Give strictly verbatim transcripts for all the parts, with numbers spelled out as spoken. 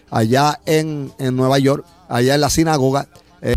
allá en, en Nueva York, allá en la sinagoga eh,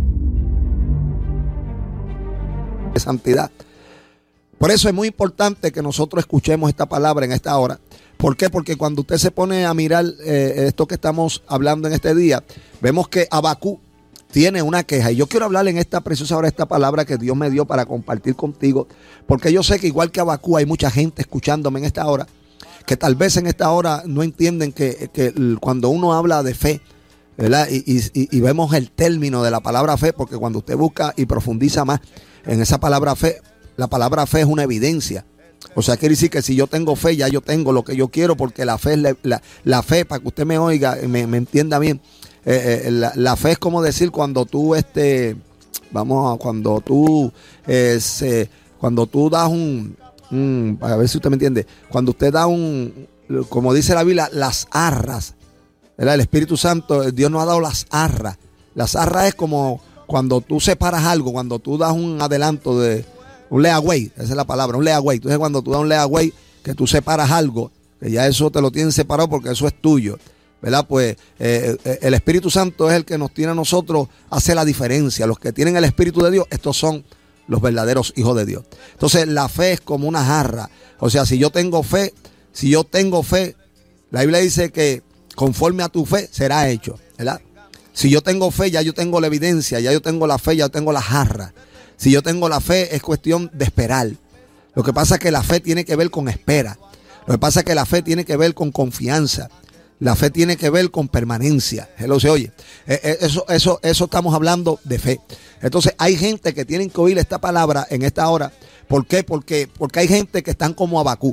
de santidad. Por eso es muy importante que nosotros escuchemos esta palabra en esta hora. ¿Por qué? Porque cuando usted se pone a mirar eh, esto que estamos hablando en este día, vemos que Habacuc tiene una queja. Y yo quiero hablar en esta preciosa hora esta palabra que Dios me dio para compartir contigo. Porque yo sé que igual que Habacuc hay mucha gente escuchándome en esta hora que tal vez en esta hora no entienden que, que cuando uno habla de fe, ¿verdad? Y, y, y vemos el término de la palabra fe, porque cuando usted busca y profundiza más en esa palabra fe, la palabra fe es una evidencia. O sea, quiere decir que si yo tengo fe, ya yo tengo lo que yo quiero, porque la fe es la, la, la fe, para que usted me oiga, me, me entienda bien. Eh, eh, la, la fe es como decir cuando tú, este, vamos, a, cuando tú, eh, se, cuando tú das un, un, a ver si usted me entiende, cuando usted da un, como dice la Biblia, las arras, ¿verdad? El Espíritu Santo, Dios nos ha dado las arras. Las arras es como cuando tú separas algo, cuando tú das un adelanto de un layaway, esa es la palabra, un layaway. Entonces cuando tú das un layaway, que tú separas algo, que ya eso te lo tienen separado porque eso es tuyo, ¿verdad? Pues eh, el Espíritu Santo es el que nos tiene a nosotros, hace la diferencia. Los que tienen el Espíritu de Dios, estos son los verdaderos hijos de Dios. Entonces la fe es como una jarra. O sea, si yo tengo fe, si yo tengo fe, la Biblia dice que conforme a tu fe será hecho, ¿verdad? Si yo tengo fe, ya yo tengo la evidencia, ya yo tengo la fe, ya yo tengo la jarra. Si yo tengo la fe, es cuestión de esperar. Lo que pasa es que la fe tiene que ver con espera. Lo que pasa es que la fe tiene que ver con confianza. La fe tiene que ver con permanencia. Hello, se oye. Eso, eso, eso estamos hablando de fe. Entonces hay gente que tienen que oír esta palabra en esta hora. ¿Por qué? Porque, porque hay gente que están como Habacuc.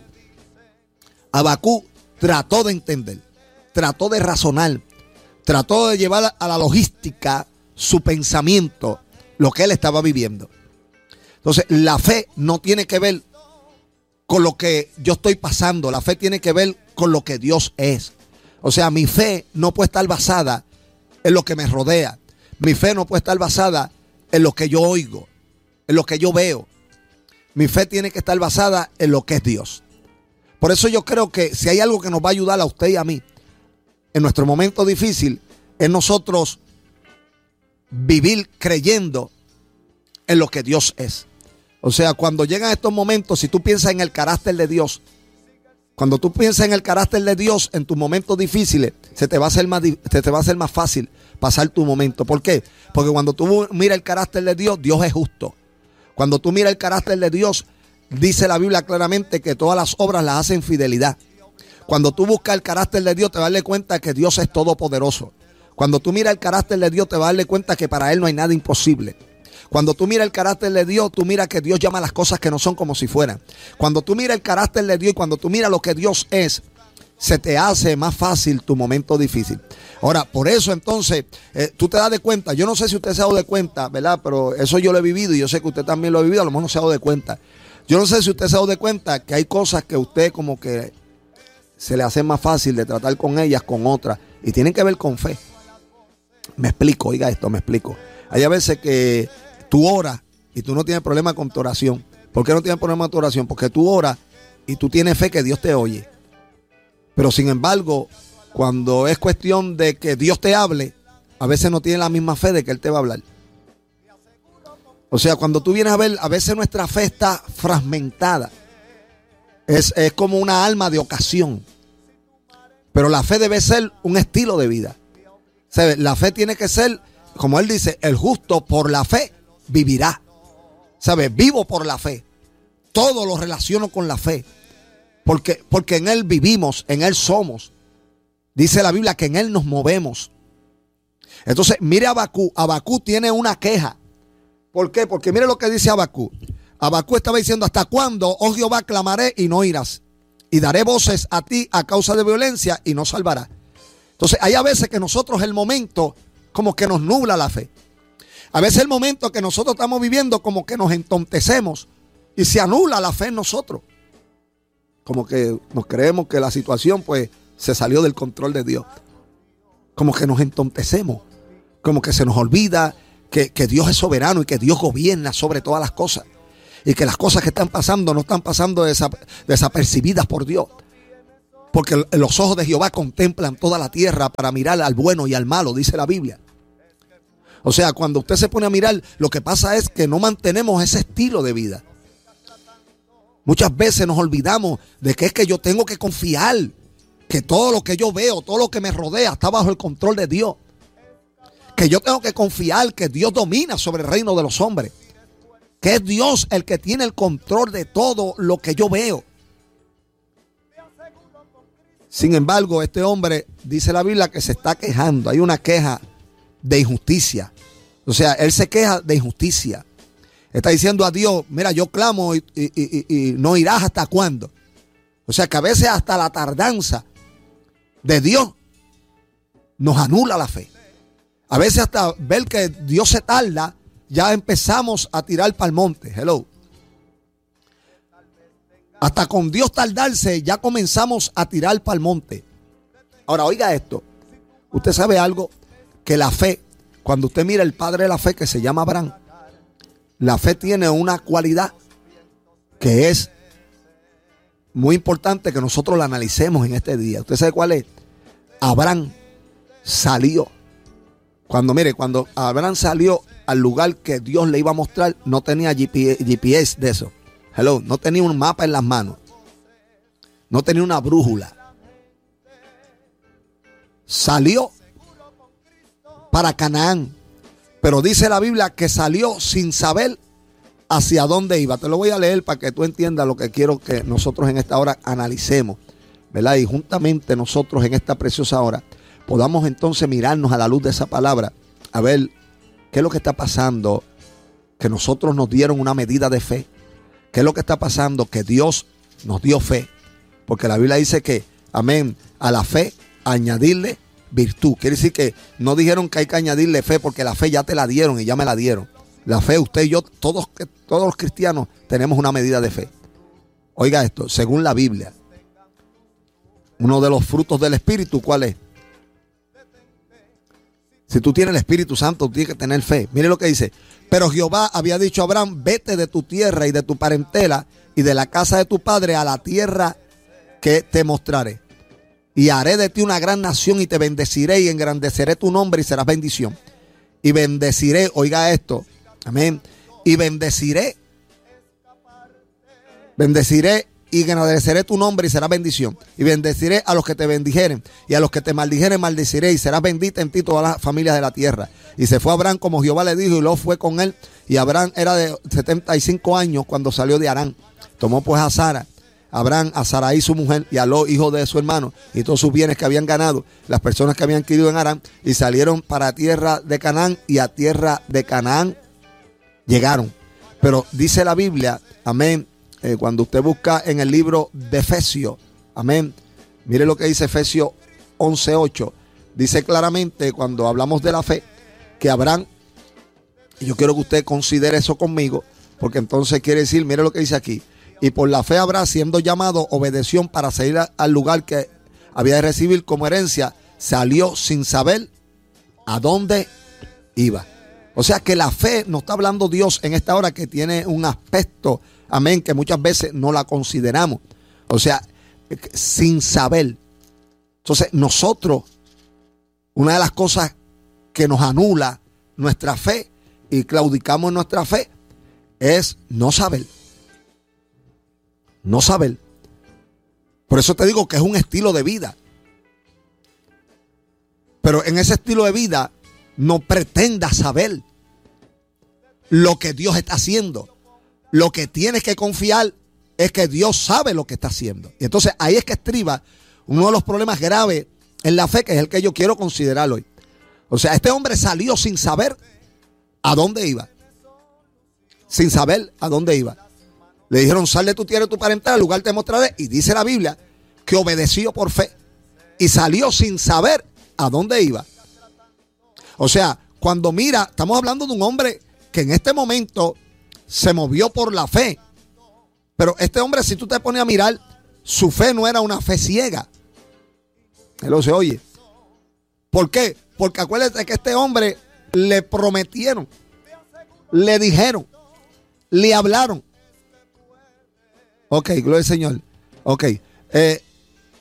Habacuc trató de entender, trató de razonar, trató de llevar a la logística su pensamiento, lo que él estaba viviendo. Entonces, la fe no tiene que ver con lo que yo estoy pasando. La fe tiene que ver con lo que Dios es. O sea, mi fe no puede estar basada en lo que me rodea. Mi fe no puede estar basada en lo que yo oigo, en lo que yo veo. Mi fe tiene que estar basada en lo que es Dios. Por eso yo creo que si hay algo que nos va a ayudar a usted y a mí en nuestro momento difícil, es nosotros vivir creyendo en lo que Dios es. O sea, cuando llegan estos momentos, si tú piensas en el carácter de Dios, cuando tú piensas en el carácter de Dios en tus momentos difíciles, se te va a hacer más, se te va a hacer más fácil pasar tu momento. ¿Por qué? Porque cuando tú miras el carácter de Dios, Dios es justo. Cuando tú miras el carácter de Dios, dice la Biblia claramente que todas las obras las hace en fidelidad. Cuando tú buscas el carácter de Dios, te vas a darle cuenta que Dios es todopoderoso. Cuando tú miras el carácter de Dios, te vas a darle cuenta que para Él no hay nada imposible. Cuando tú miras el carácter de Dios, tú miras que Dios llama las cosas que no son como si fueran. Cuando tú miras el carácter de Dios y cuando tú miras lo que Dios es, se te hace más fácil tu momento difícil. Ahora, por eso entonces, eh, tú te das de cuenta. Yo no sé si usted se ha dado de cuenta, ¿verdad? Pero eso yo lo he vivido y yo sé que usted también lo ha vivido. A lo mejor no se ha dado de cuenta. Yo no sé si usted se ha dado de cuenta que hay cosas que usted como que se le hace más fácil de tratar con ellas, con otras. Y tienen que ver con fe. Me explico, oiga esto, me explico. Hay a veces que tú oras y tú no tienes problema con tu oración. ¿Por qué no tienes problema con tu oración? Porque tú oras y tú tienes fe que Dios te oye. Pero sin embargo, cuando es cuestión de que Dios te hable, a veces no tienes la misma fe de que Él te va a hablar. O sea, cuando tú vienes a ver, a veces nuestra fe está fragmentada. Es, es como una alma de ocasión. Pero la fe debe ser un estilo de vida. ¿Sabe? La fe tiene que ser, como Él dice, el justo por la fe vivirá. ¿Sabes? Vivo por la fe. Todo lo relaciono con la fe. Porque, porque en Él vivimos, en Él somos. Dice la Biblia que en Él nos movemos. Entonces, mire a Habacuc. Habacuc tiene una queja. ¿Por qué? Porque mire lo que dice Habacuc. Habacuc estaba diciendo: ¿hasta cuándo, oh Jehová, clamaré y no oirás? Y daré voces a ti a causa de violencia y no salvarás. Entonces, hay a veces que nosotros el momento como que nos nubla la fe. A veces el momento que nosotros estamos viviendo como que nos entontecemos y se anula la fe en nosotros. Como que nos creemos que la situación pues se salió del control de Dios. Como que nos entontecemos. Como que se nos olvida que, que Dios es soberano y que Dios gobierna sobre todas las cosas. Y que las cosas que están pasando no están pasando desap- desapercibidas por Dios. Porque los ojos de Jehová contemplan toda la tierra para mirar al bueno y al malo, dice la Biblia. O sea, cuando usted se pone a mirar, lo que pasa es que no mantenemos ese estilo de vida. Muchas veces nos olvidamos de que es que yo tengo que confiar, que todo lo que yo veo, todo lo que me rodea está bajo el control de Dios. Que yo tengo que confiar que Dios domina sobre el reino de los hombres. Que es Dios el que tiene el control de todo lo que yo veo. Sin embargo, este hombre, dice la Biblia, que se está quejando. Hay una queja de injusticia. O sea, él se queja de injusticia. Está diciendo a Dios, mira, yo clamo y, y, y, y no irás hasta cuándo. O sea, que a veces hasta la tardanza de Dios nos anula la fe. A veces hasta ver que Dios se tarda, ya empezamos a tirar para el monte. Hello. Hasta con Dios tardarse, ya comenzamos a tirar para el monte. Ahora, oiga esto. Usted sabe algo, que la fe, cuando usted mira el padre de la fe, que se llama Abraham, la fe tiene una cualidad que es muy importante que nosotros la analicemos en este día. ¿Usted sabe cuál es? Abraham salió. Cuando, mire, cuando Abraham salió al lugar que Dios le iba a mostrar, no tenía G P S de eso. Hello, no tenía un mapa en las manos. No tenía una brújula. Salió para Canaán. Pero dice la Biblia que salió sin saber hacia dónde iba. Te lo voy a leer para que tú entiendas lo que quiero que nosotros en esta hora analicemos, ¿verdad? Y juntamente nosotros en esta preciosa hora podamos entonces mirarnos a la luz de esa palabra, a ver qué es lo que está pasando, que nosotros nos dieron una medida de fe. ¿Qué es lo que está pasando? Que Dios nos dio fe. Porque la Biblia dice que, amén, a la fe añadirle virtud. Quiere decir que no dijeron que hay que añadirle fe porque la fe ya te la dieron y ya me la dieron. La fe, usted y yo, todos, todos los cristianos tenemos una medida de fe. Oiga esto, según la Biblia, uno de los frutos del Espíritu, ¿cuál es? Si tú tienes el Espíritu Santo, tú tienes que tener fe. Mire lo que dice. Pero Jehová había dicho a Abraham, vete de tu tierra y de tu parentela y de la casa de tu padre a la tierra que te mostraré. Y haré de ti una gran nación y te bendeciré y engrandeceré tu nombre y serás bendición. Y bendeciré, oiga esto, amén. Y bendeciré, bendeciré y engrandeceré tu nombre y serás bendición. Y bendeciré a los que te bendijeren y a los que te maldijeren maldeciré y serás bendita en ti todas las familias de la tierra. Y se fue Abraham como Jehová le dijo y Lot fue con él. Y Abraham era de setenta y cinco años cuando salió de Harán. Tomó pues a Sara, Abraham, a Sarai su mujer y a Lot hijo de su hermano y todos sus bienes que habían ganado, las personas que habían adquirido en Harán, y salieron para tierra de Canaán, y a tierra de Canaán llegaron. Pero dice la Biblia, amén, eh, cuando usted busca en el libro de Efesios, amén, mire lo que dice Efesios once ocho, dice claramente cuando hablamos de la fe, que Abraham, y yo quiero que usted considere eso conmigo, porque entonces quiere decir, mire lo que dice aquí, y por la fe Abraham, siendo llamado, obedeció para salir a, al lugar que había de recibir como herencia, salió sin saber a dónde iba. O sea que la fe nos está hablando Dios en esta hora, que tiene un aspecto, amén, que muchas veces no la consideramos. O sea, sin saber. Entonces nosotros, una de las cosas que nos anula nuestra fe y claudicamos en nuestra fe es no saber. No saber. Por eso te digo que es un estilo de vida. Pero en ese estilo de vida no pretendas saber lo que Dios está haciendo. Lo que tienes que confiar es que Dios sabe lo que está haciendo. Y entonces ahí es que estriba uno de los problemas graves en la fe, que es el que yo quiero considerar hoy. O sea, este hombre salió sin saber a dónde iba. Sin saber a dónde iba. Le dijeron, sal de tu tierra y tu parentela, al lugar te mostraré. Y dice la Biblia que obedeció por fe. Y salió sin saber a dónde iba. O sea, cuando mira, estamos hablando de un hombre que en este momento se movió por la fe. Pero este hombre, si tú te pones a mirar, su fe no era una fe ciega. Él lo se oye. ¿Por qué? Porque acuérdate que este hombre le prometieron, le dijeron, le hablaron. Ok, gloria al Señor. Ok. Eh,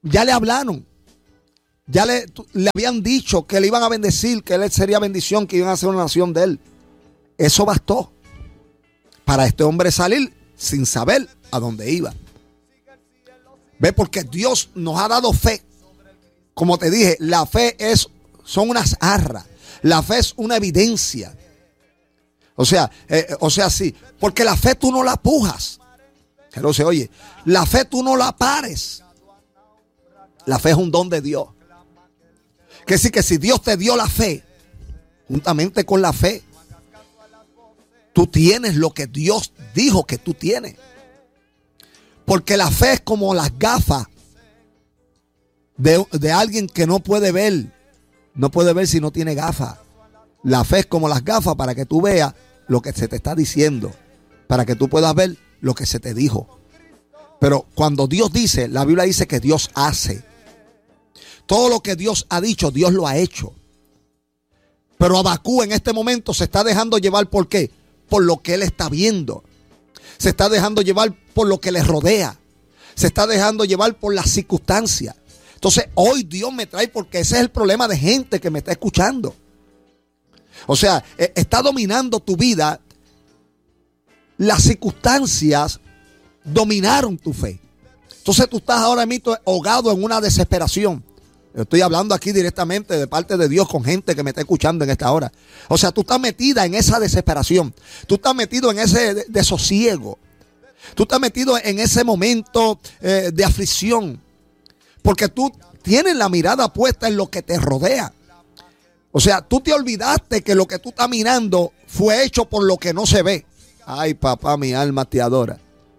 Ya le hablaron. Ya le, le habían dicho que le iban a bendecir, que él sería bendición, que iban a ser una nación de él. Eso bastó para este hombre salir sin saber a dónde iba. Ve, porque Dios nos ha dado fe. Como te dije, la fe es, son unas arras. La fe es una evidencia. O sea, eh, o sea, sí, porque la fe tú no la pujas. Pero se oye, la fe tú no la pares. La fe es un don de Dios. Que sí, que si Dios te dio la fe, juntamente con la fe, tú tienes lo que Dios dijo que tú tienes. Porque la fe es como las gafas de, de alguien que no puede ver. No puede ver si no tiene gafas. La fe es como las gafas para que tú veas lo que se te está diciendo. Para que tú puedas ver lo que se te dijo. Pero cuando Dios dice, la Biblia dice que Dios hace. Todo lo que Dios ha dicho, Dios lo ha hecho. Pero Abacú en este momento se está dejando llevar, ¿por qué? Por lo que él está viendo. Se está dejando llevar por lo que le rodea. Se está dejando llevar por las circunstancias. Entonces hoy Dios me trae, porque ese es el problema de gente que me está escuchando. O sea, está dominando tu vida. Las circunstancias dominaron tu fe. Entonces tú estás ahora mismo ahogado en una desesperación. Yo estoy hablando aquí directamente de parte de Dios con gente que me está escuchando en esta hora. O sea, tú estás metida en esa desesperación. Tú estás metido en ese desosiego. Tú estás metido en ese momento eh, de aflicción. Porque tú tienes la mirada puesta en lo que te rodea. O sea, tú te olvidaste que lo que tú estás mirando fue hecho por lo que no se ve. Ay, papá, mi alma te adora.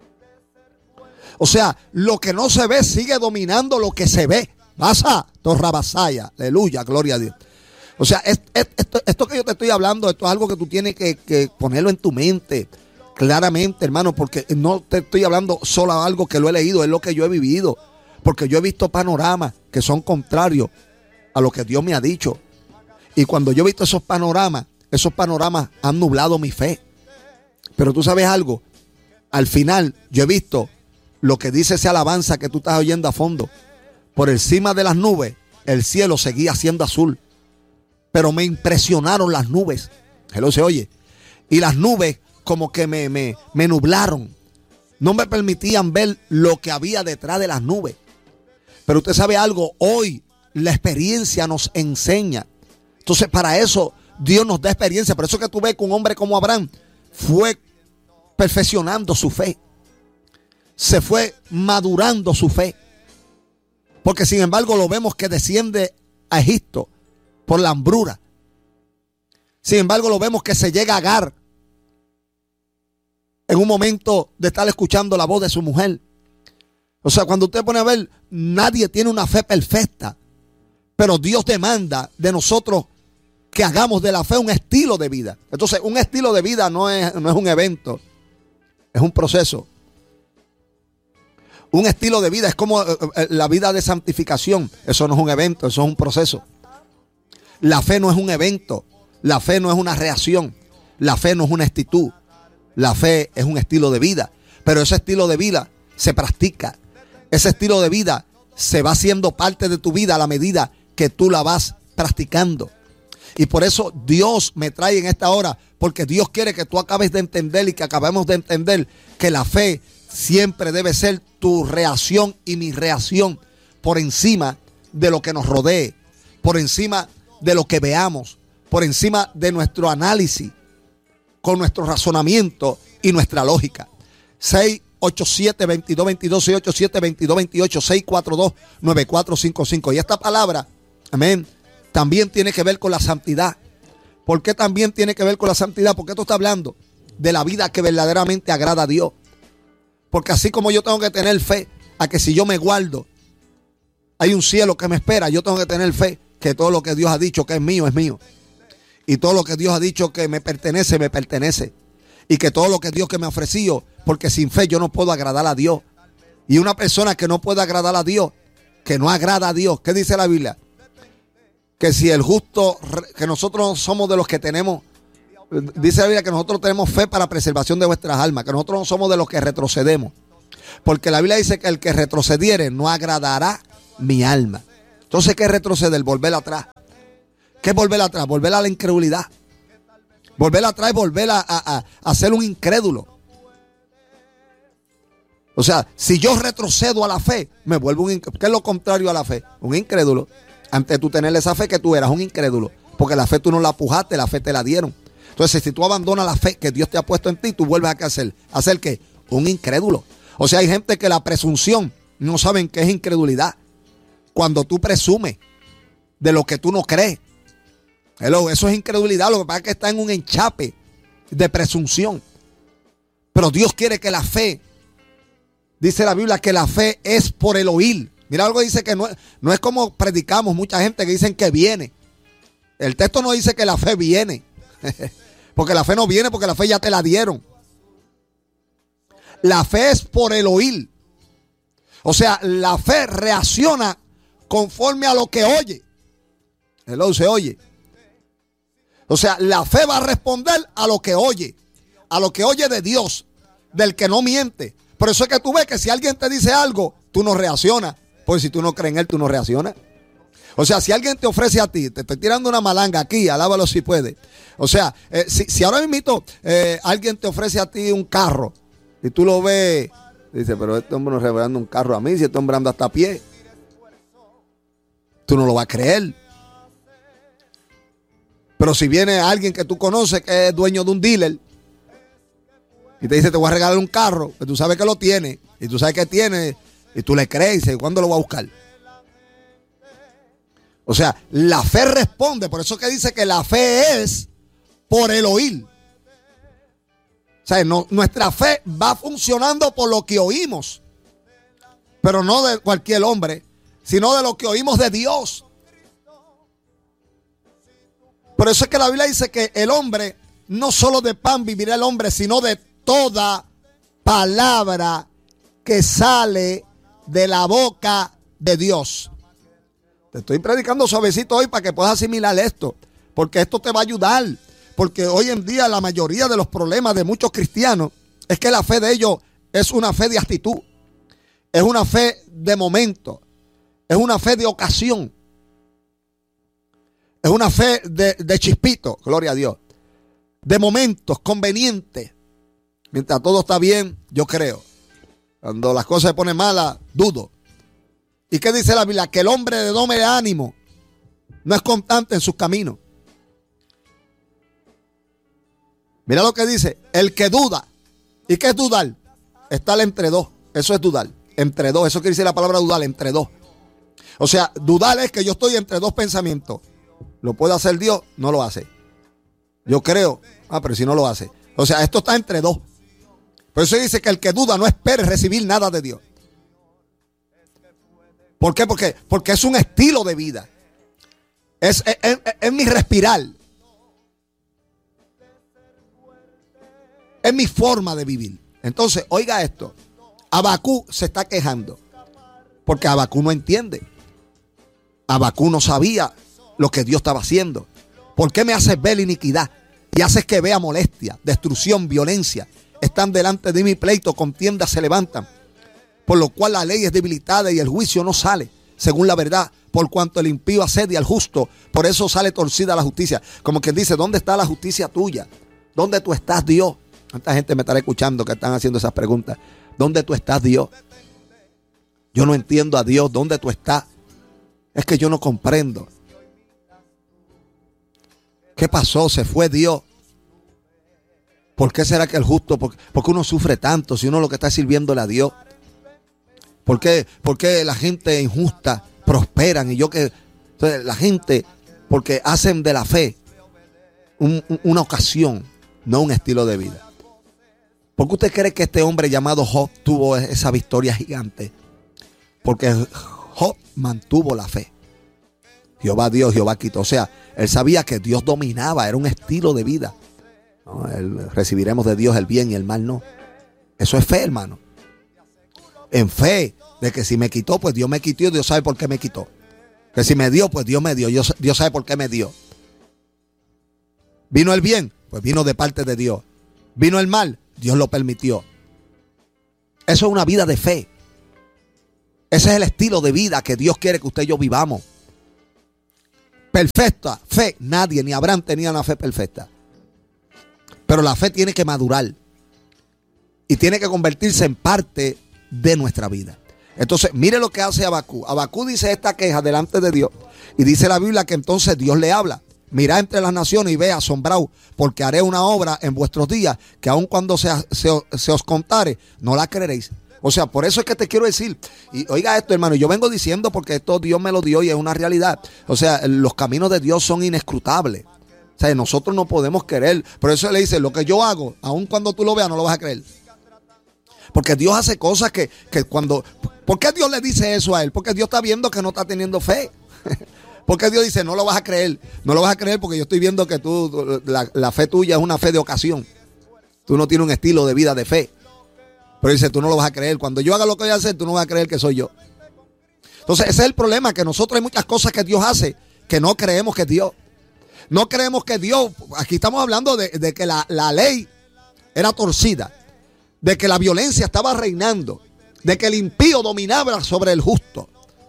O sea, lo que no se ve sigue dominando lo que se ve. Basa, torrabasaya, aleluya, gloria a Dios. O sea, es, es, esto, esto que yo te estoy hablando, esto es algo que tú tienes que, que ponerlo en tu mente claramente, hermano, porque no te estoy hablando solo de algo que lo he leído, es lo que yo he vivido. Porque yo he visto panoramas que son contrarios a lo que Dios me ha dicho. Y cuando yo he visto esos panoramas, esos panoramas han nublado mi fe. Pero tú sabes algo, al final yo he visto lo que dice esa alabanza que tú estás oyendo a fondo. Por encima de las nubes, el cielo seguía siendo azul. Pero me impresionaron las nubes. Hello, se oye. Y las nubes como que me, me, me nublaron. No me permitían ver lo que había detrás de las nubes. Pero usted sabe algo, hoy la experiencia nos enseña. Entonces para eso Dios nos da experiencia. Por eso que tú ves que un hombre como Abraham fue perfeccionando su fe. Se fue madurando su fe. Porque sin embargo lo vemos que desciende a Egipto por la hambruna. Sin embargo lo vemos que se llega a Agar en un momento de estar escuchando la voz de su mujer. O sea, cuando usted pone a ver, nadie tiene una fe perfecta. Pero Dios demanda de nosotros que hagamos de la fe un estilo de vida. Entonces, un estilo de vida no es, no es un evento, es un proceso. Un estilo de vida es como la vida de santificación. Eso no es un evento, eso es un proceso. La fe no es un evento. La fe no es una reacción. La fe no es una actitud. La fe es un estilo de vida. Pero ese estilo de vida se practica. Ese estilo de vida se va haciendo parte de tu vida a la medida que tú la vas practicando. Y por eso Dios me trae en esta hora, porque Dios quiere que tú acabes de entender y que acabemos de entender que la fe siempre debe ser tu reacción y mi reacción por encima de lo que nos rodee, por encima de lo que veamos, por encima de nuestro análisis, con nuestro razonamiento y nuestra lógica. seis ocho siete, veintidós veintidós, seis ocho siete, veintidós veintiocho, seis cuatro dos, nueve cuatro cinco cinco. Y esta palabra, amén, también tiene que ver con la santidad. ¿Por qué también tiene que ver con la santidad? Porque esto está hablando de la vida que verdaderamente agrada a Dios. Porque así como yo tengo que tener fe a que si yo me guardo, hay un cielo que me espera, yo tengo que tener fe que todo lo que Dios ha dicho que es mío, es mío. Y todo lo que Dios ha dicho que me pertenece, me pertenece. Y que todo lo que Dios que me ha ofrecido, porque sin fe yo no puedo agradar a Dios. Y una persona que no puede agradar a Dios, que no agrada a Dios, ¿qué dice la Biblia? Que si el justo, que nosotros somos de los que tenemos, dice la Biblia que nosotros tenemos fe para preservación de vuestras almas, que nosotros no somos de los que retrocedemos. Porque la Biblia dice que el que retrocediere no agradará mi alma. Entonces, ¿qué es retroceder? Volver atrás. ¿Qué es volver atrás? Volver a la incredulidad. Volver atrás es volver a, a, a, a ser un incrédulo. O sea, si yo retrocedo a la fe, me vuelvo un incrédulo. ¿Qué es lo contrario a la fe? Un incrédulo. Antes de tú tener esa fe, que tú eras un incrédulo. Porque la fe tú no la pujaste, la fe te la dieron. Entonces, si tú abandonas la fe que Dios te ha puesto en ti, tú vuelves a qué hacer. ¿Hacer qué? Un incrédulo. O sea, hay gente que la presunción no saben qué es incredulidad. Cuando tú presumes de lo que tú no crees. Hello, eso es incredulidad. Lo que pasa es que está en un enchape de presunción. Pero Dios quiere que la fe, dice la Biblia, que la fe es por el oír. Mira, algo dice que no, no es como predicamos mucha gente que dicen que viene. El texto no dice que la fe viene. Porque la fe no viene, porque la fe ya te la dieron. La fe es por el oír. O sea, la fe reacciona conforme a lo que oye. Hello, se oye. O sea, la fe va a responder a lo que oye. A lo que oye de Dios, del que no miente. Por eso es que tú ves que si alguien te dice algo, tú no reaccionas. Pues si tú no crees en él, tú no reaccionas. O sea, si alguien te ofrece a ti, te estoy tirando una malanga aquí, alábalo si puede. O sea, eh, si, si ahora mismo eh, alguien te ofrece a ti un carro y tú lo ves, dice, pero este hombre no está regalando un carro a mí, si este hombre anda hasta a pie. Tú no lo vas a creer. Pero si viene alguien que tú conoces que es dueño de un dealer y te dice, te voy a regalar un carro, que tú sabes que lo tiene y tú sabes que tiene y tú le crees y dices, ¿cuándo lo voy a buscar? O sea, la fe responde. Por eso que dice que la fe es por el oír. O sea, no, nuestra fe va funcionando por lo que oímos. Pero no de cualquier hombre, sino de lo que oímos de Dios. Por eso es que la Biblia dice que el hombre, no solo de pan vivirá el hombre, sino de toda palabra que sale de la boca de Dios. Te estoy predicando suavecito hoy para que puedas asimilar esto, porque esto te va a ayudar. Porque hoy en día la mayoría de los problemas de muchos cristianos es que la fe de ellos es una fe de actitud, es una fe de momento, es una fe de ocasión, es una fe de, de chispito, gloria a Dios, de momentos convenientes. Mientras todo está bien, yo creo. Cuando las cosas se ponen malas, dudo. ¿Y qué dice la Biblia? Que el hombre de doble ánimo no es constante en sus caminos. Mira lo que dice, el que duda. ¿Y qué es dudar? Estar entre dos. Eso es dudar. Entre dos. Eso quiere decir la palabra dudar, entre dos. O sea, dudar es que yo estoy entre dos pensamientos. ¿Lo puede hacer Dios? No lo hace. Yo creo. Ah, pero si no lo hace. O sea, esto está entre dos. Por eso dice que el que duda no espere recibir nada de Dios. ¿Por qué? Porque, porque es un estilo de vida. Es, es, es, es mi respirar. Es mi forma de vivir. Entonces, oiga esto. Abacú se está quejando. Porque Abacú no entiende. Abacú no sabía lo que Dios estaba haciendo. ¿Por qué me haces ver la iniquidad? Y haces que vea molestia, destrucción, violencia. Están delante de mi pleito, contiendas se levantan. Por lo cual la ley es debilitada y el juicio no sale, según la verdad, por cuanto el impío asedia al justo, por eso sale torcida la justicia. Como quien dice, ¿dónde está la justicia tuya? ¿Dónde tú estás, Dios? ¿Cuánta gente me estará escuchando que están haciendo esas preguntas? ¿Dónde tú estás, Dios? Yo no entiendo a Dios, ¿dónde tú estás? Es que yo no comprendo. ¿Qué pasó? Se fue Dios. ¿Por qué será que el justo, por, por qué uno sufre tanto si uno lo que está sirviéndole a Dios? ¿Por qué, por qué la gente injusta prosperan y yo que... Entonces, la gente, porque hacen de la fe un, un, una ocasión, no un estilo de vida. ¿Por qué usted cree que este hombre llamado Job tuvo esa victoria gigante? Porque Job mantuvo la fe. Jehová dio, Jehová quitó. O sea, él sabía que Dios dominaba, era un estilo de vida. ¿No? El, recibiremos de Dios el bien y el mal no. Eso es fe, hermano. En fe de que si me quitó, pues Dios me quitó y Dios sabe por qué me quitó. Que si me dio, pues Dios me dio. Dios, Dios sabe por qué me dio. ¿Vino el bien? Pues vino de parte de Dios. ¿Vino el mal? Dios lo permitió. Eso es una vida de fe. Ese es el estilo de vida que Dios quiere que usted y yo vivamos. Perfecta fe, nadie, ni Abraham tenía una fe perfecta. Pero la fe tiene que madurar y tiene que convertirse en parte de nuestra vida. Entonces, mire lo que hace Abacú. Abacú dice esta queja delante de Dios y dice la Biblia que entonces Dios le habla. Mirad entre las naciones y ve asombrado, porque haré una obra en vuestros días que aun cuando se, se, se os contare, no la creeréis. O sea, por eso es que te quiero decir, y oiga esto, hermano, yo vengo diciendo porque esto Dios me lo dio y es una realidad. O sea, los caminos de Dios son inescrutables. O sea, nosotros no podemos creer. Por eso le dice, lo que yo hago, aun cuando tú lo veas, no lo vas a creer. Porque Dios hace cosas que, que cuando... ¿Por qué Dios le dice eso a él? Porque Dios está viendo que no está teniendo fe. Porque Dios dice, no lo vas a creer. No lo vas a creer porque yo estoy viendo que tú, la, la fe tuya es una fe de ocasión. Tú no tienes un estilo de vida de fe. Pero dice, tú no lo vas a creer. Cuando yo haga lo que voy a hacer, tú no vas a creer que soy yo. Entonces ese es el problema, que nosotros hay muchas cosas que Dios hace que no creemos que es Dios. No creemos que Dios, aquí estamos hablando de, de que la, la ley era torcida, de que la violencia estaba reinando, de que el impío dominaba sobre el justo.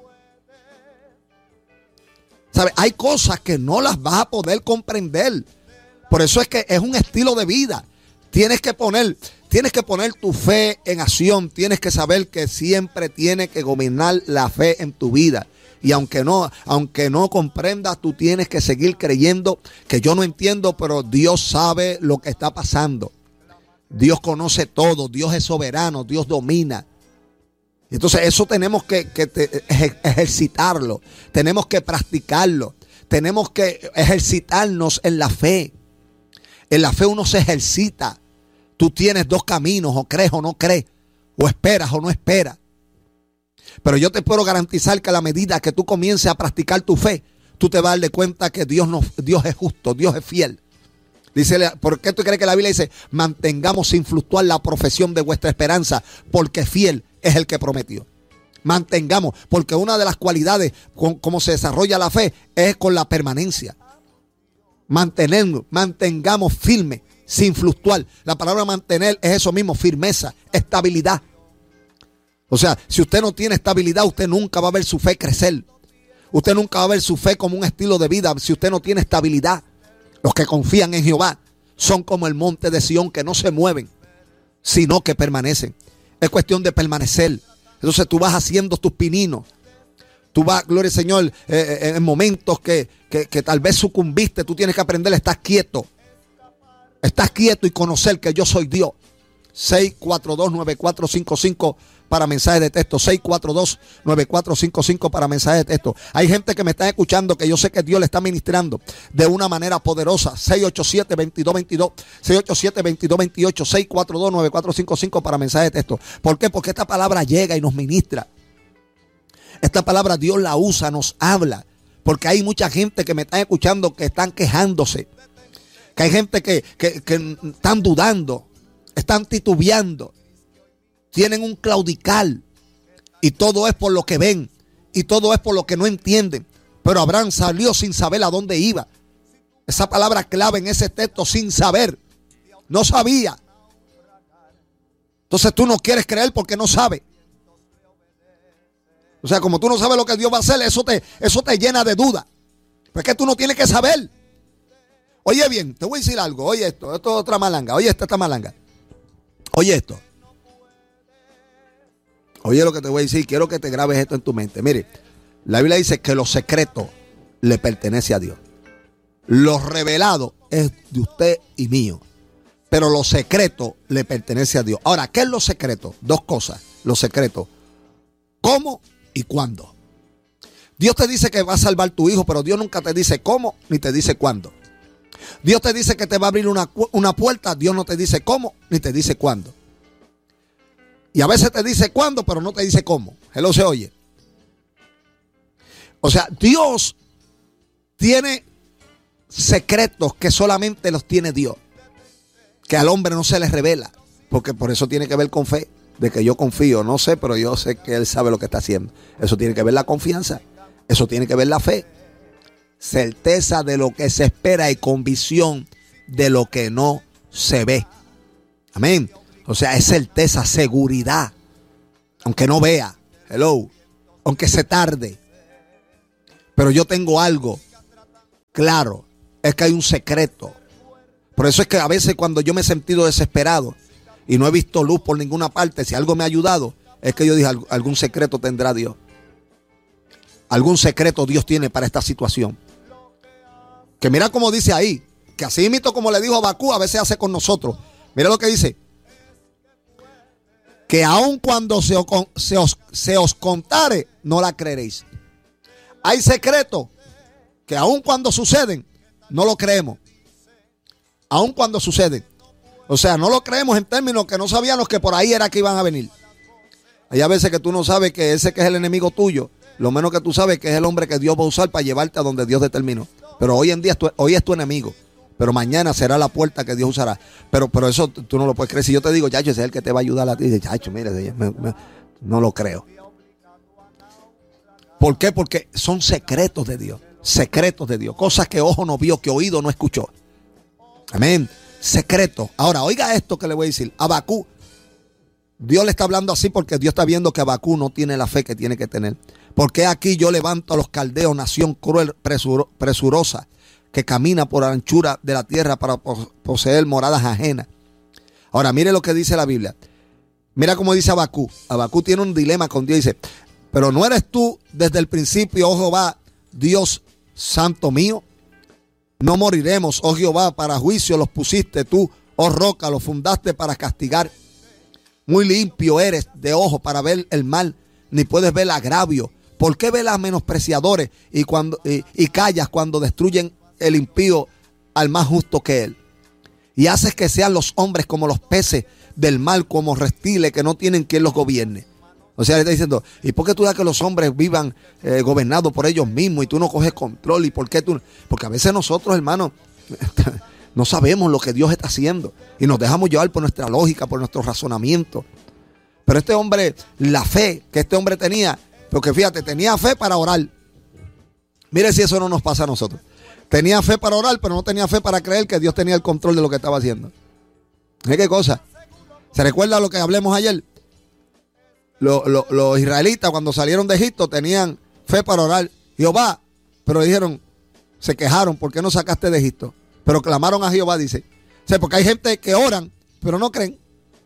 ¿Sabe? Hay cosas que no las vas a poder comprender. Por eso es que es un estilo de vida. Tienes que poner, tienes que poner tu fe en acción. Tienes que saber que siempre tiene que gobernar la fe en tu vida. Y aunque no, aunque no comprendas, tú tienes que seguir creyendo que yo no entiendo, pero Dios sabe lo que está pasando. Dios conoce todo, Dios es soberano, Dios domina. Entonces eso tenemos que, que te, ejercitarlo, tenemos que practicarlo, tenemos que ejercitarnos en la fe. En la fe uno se ejercita. Tú tienes dos caminos, o crees o no crees, o esperas o no esperas. Pero yo te puedo garantizar que a la medida que tú comiences a practicar tu fe, tú te vas a dar cuenta que Dios, no, Dios es justo, Dios es fiel. Dice, ¿por qué tú crees que la Biblia dice, mantengamos sin fluctuar la profesión de vuestra esperanza, porque fiel es el que prometió? Mantengamos, porque una de las cualidades con cómo se desarrolla la fe es con la permanencia. Mantenernos, mantengamos firme, sin fluctuar. La palabra mantener es eso mismo, firmeza, estabilidad. O sea, si usted no tiene estabilidad, usted nunca va a ver su fe crecer. Usted nunca va a ver su fe como un estilo de vida si usted no tiene estabilidad. Los que confían en Jehová son como el monte de Sión, que no se mueven, sino que permanecen. Es cuestión de permanecer. Entonces tú vas haciendo tus pininos. Tú vas, gloria al Señor, eh, en momentos que, que, que tal vez sucumbiste, tú tienes que aprender a estar quieto. Estás quieto y conocer que yo soy Dios. seis cuatro dos, nueve cuatro cinco cinco para mensajes de texto. seis cuatro dos, nueve cuatro cinco cinco para mensajes de texto. Hay gente que me está escuchando que yo sé que Dios le está ministrando de una manera poderosa. seis ocho siete, veintidós veintidós, seis ocho siete, veintidós veintiocho, seis cuatro dos, nueve cuatro cinco cinco para mensajes de texto. ¿Por qué? Porque esta palabra llega y nos ministra. Esta palabra Dios la usa, nos habla. Porque hay mucha gente que me está escuchando que están quejándose. Que hay gente que, que, que están dudando. Están titubeando, tienen un claudicar y todo es por lo que ven y todo es por lo que no entienden. Pero Abraham salió sin saber a dónde iba. Esa palabra clave en ese texto, sin saber, no sabía. Entonces tú no quieres creer porque no sabes. O sea, como tú no sabes lo que Dios va a hacer, eso te, eso te llena de duda. Pero es que tú no tienes que saber. Oye bien, te voy a decir algo. Oye esto, esto es otra malanga. Oye esta, esta malanga. Oye esto. Oye lo que te voy a decir. Quiero que te grabes esto en tu mente. Mire, la Biblia dice que lo secreto le pertenece a Dios. Lo revelado es de usted y mío. Pero lo secreto le pertenece a Dios. Ahora, ¿qué es lo secreto? Dos cosas. Lo secreto. ¿Cómo y cuándo? Dios te dice que va a salvar tu hijo, pero Dios nunca te dice cómo ni te dice cuándo. Dios te dice que te va a abrir una, una puerta. Dios no te dice cómo ni te dice cuándo. Y a veces te dice cuándo, pero no te dice cómo. Hello, se oye. O sea, Dios tiene secretos que solamente los tiene Dios, que al hombre no se les revela, porque por eso tiene que ver con fe, de que yo confío, no sé, pero yo sé que Él sabe lo que está haciendo. Eso tiene que ver la confianza, eso tiene que ver la fe. Certeza de lo que se espera y convicción de lo que no se ve. Amén. O sea, es certeza, seguridad. Aunque no vea. Hello. aunque se tarde. Pero yo tengo algo claro, es que hay un secreto. Por eso es que a veces cuando yo me he sentido desesperado y no he visto luz por ninguna parte, si algo me ha ayudado, es que yo dije, algún secreto tendrá Dios. Algún secreto Dios tiene para esta situación. Que mira cómo dice ahí, que así mismo como le dijo a Habacuc, a veces hace con nosotros. Mira lo que dice. Que aun cuando se os, se, os, se os contare, no la creeréis. Hay secretos que aun cuando suceden, no lo creemos. Aun cuando suceden. O sea, no lo creemos en términos que no sabíamos que por ahí era que iban a venir. Hay a veces que tú no sabes que ese que es el enemigo tuyo, lo menos que tú sabes que es el hombre que Dios va a usar para llevarte a donde Dios determinó. Pero hoy en día, tu, hoy es tu enemigo. Pero mañana será la puerta que Dios usará. Pero, pero eso tú no lo puedes creer. Si yo te digo, chacho, ese es el que te va a ayudar a ti. Dice, chacho, mire, me, me, no lo creo. ¿Por qué? Porque son secretos de Dios. Secretos de Dios. Cosas que ojo no vio, que oído no escuchó. Amén. Secretos. Ahora, oiga esto que le voy a decir. Habacuc. Dios le está hablando así porque Dios está viendo que Habacuc no tiene la fe que tiene que tener. Porque aquí yo levanto a los caldeos, nación cruel, presuro, presurosa, que camina por la anchura de la tierra para poseer moradas ajenas. Ahora, mire lo que dice la Biblia. Mira cómo dice Habacuc. Habacuc tiene un dilema con Dios. Dice, pero no eres tú desde el principio, oh Jehová, Dios santo mío. No moriremos, oh Jehová, para juicio los pusiste tú, oh roca, los fundaste para castigar. Muy limpio eres de ojo para ver el mal, ni puedes ver el agravio. ¿Por qué ves a menospreciadores y, cuando, y, y callas cuando destruyen el impío al más justo que él? Y haces que sean los hombres como los peces del mar, como reptiles que no tienen quien los gobierne. O sea, le está diciendo, ¿y por qué tú das que los hombres vivan eh, gobernados por ellos mismos y tú no coges control? ¿Y por qué tú? Porque a veces nosotros, hermanos, no sabemos lo que Dios está haciendo y nos dejamos llevar por nuestra lógica, por nuestro razonamiento. Pero este hombre, la fe que este hombre tenía, porque fíjate, tenía fe para orar. Mire si eso no nos pasa a nosotros. Tenía fe para orar, pero no tenía fe para creer que Dios tenía el control de lo que estaba haciendo. ¿Qué, qué cosa? ¿Se recuerda lo que hablemos ayer? Los, los, los israelitas cuando salieron de Egipto tenían fe para orar. Jehová, pero dijeron, se quejaron, ¿por qué no sacaste de Egipto? Pero clamaron a Jehová, dice. O sea, porque hay gente que oran, pero no creen.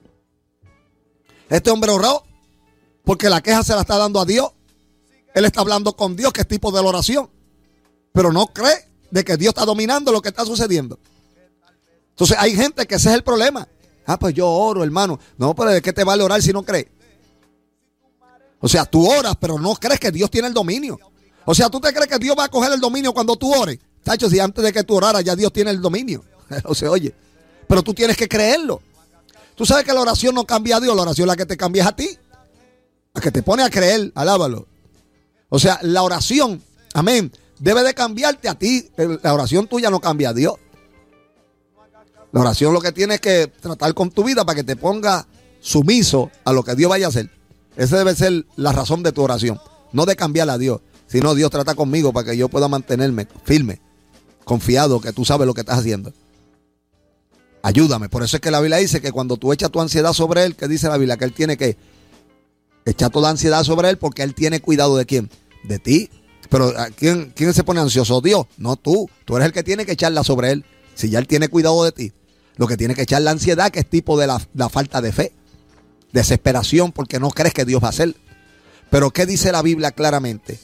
Este hombre oró porque la queja se la está dando a Dios. Él está hablando con Dios, que es tipo de la oración. Pero no cree de que Dios está dominando lo que está sucediendo. Entonces hay gente que ese es el problema. Ah, pues yo oro, hermano. No, pero ¿de qué te vale orar si no crees? O sea, tú oras, pero no crees que Dios tiene el dominio. O sea, ¿tú te crees que Dios va a coger el dominio cuando tú ores? Tacho, si antes de que tú oraras ya Dios tiene el dominio. O sea, oye, pero tú tienes que creerlo. Tú sabes que la oración no cambia a Dios, la oración es la que te cambia es a ti. La que te pone a creer, alábalo. O sea, la oración, amén, debe de cambiarte a ti. La oración tuya no cambia a Dios. La oración lo que tienes es que tratar con tu vida para que te ponga sumiso a lo que Dios vaya a hacer. Esa debe ser la razón de tu oración. No de cambiarla a Dios, sino Dios trata conmigo para que yo pueda mantenerme firme, confiado que tú sabes lo que estás haciendo. Ayúdame. Por eso es que la Biblia dice que cuando tú echas tu ansiedad sobre Él, ¿qué dice la Biblia? Que Él tiene que echar toda ansiedad sobre Él porque Él tiene cuidado de quién. De ti. Pero ¿quién, quién se pone ansioso? Dios. No tú. Tú eres el que tiene que echarla sobre Él. Si ya Él tiene cuidado de ti. Lo que tiene que echar la ansiedad, que es tipo de la, la falta de fe. Desesperación porque no crees que Dios va a hacer. Pero ¿qué dice la Biblia claramente?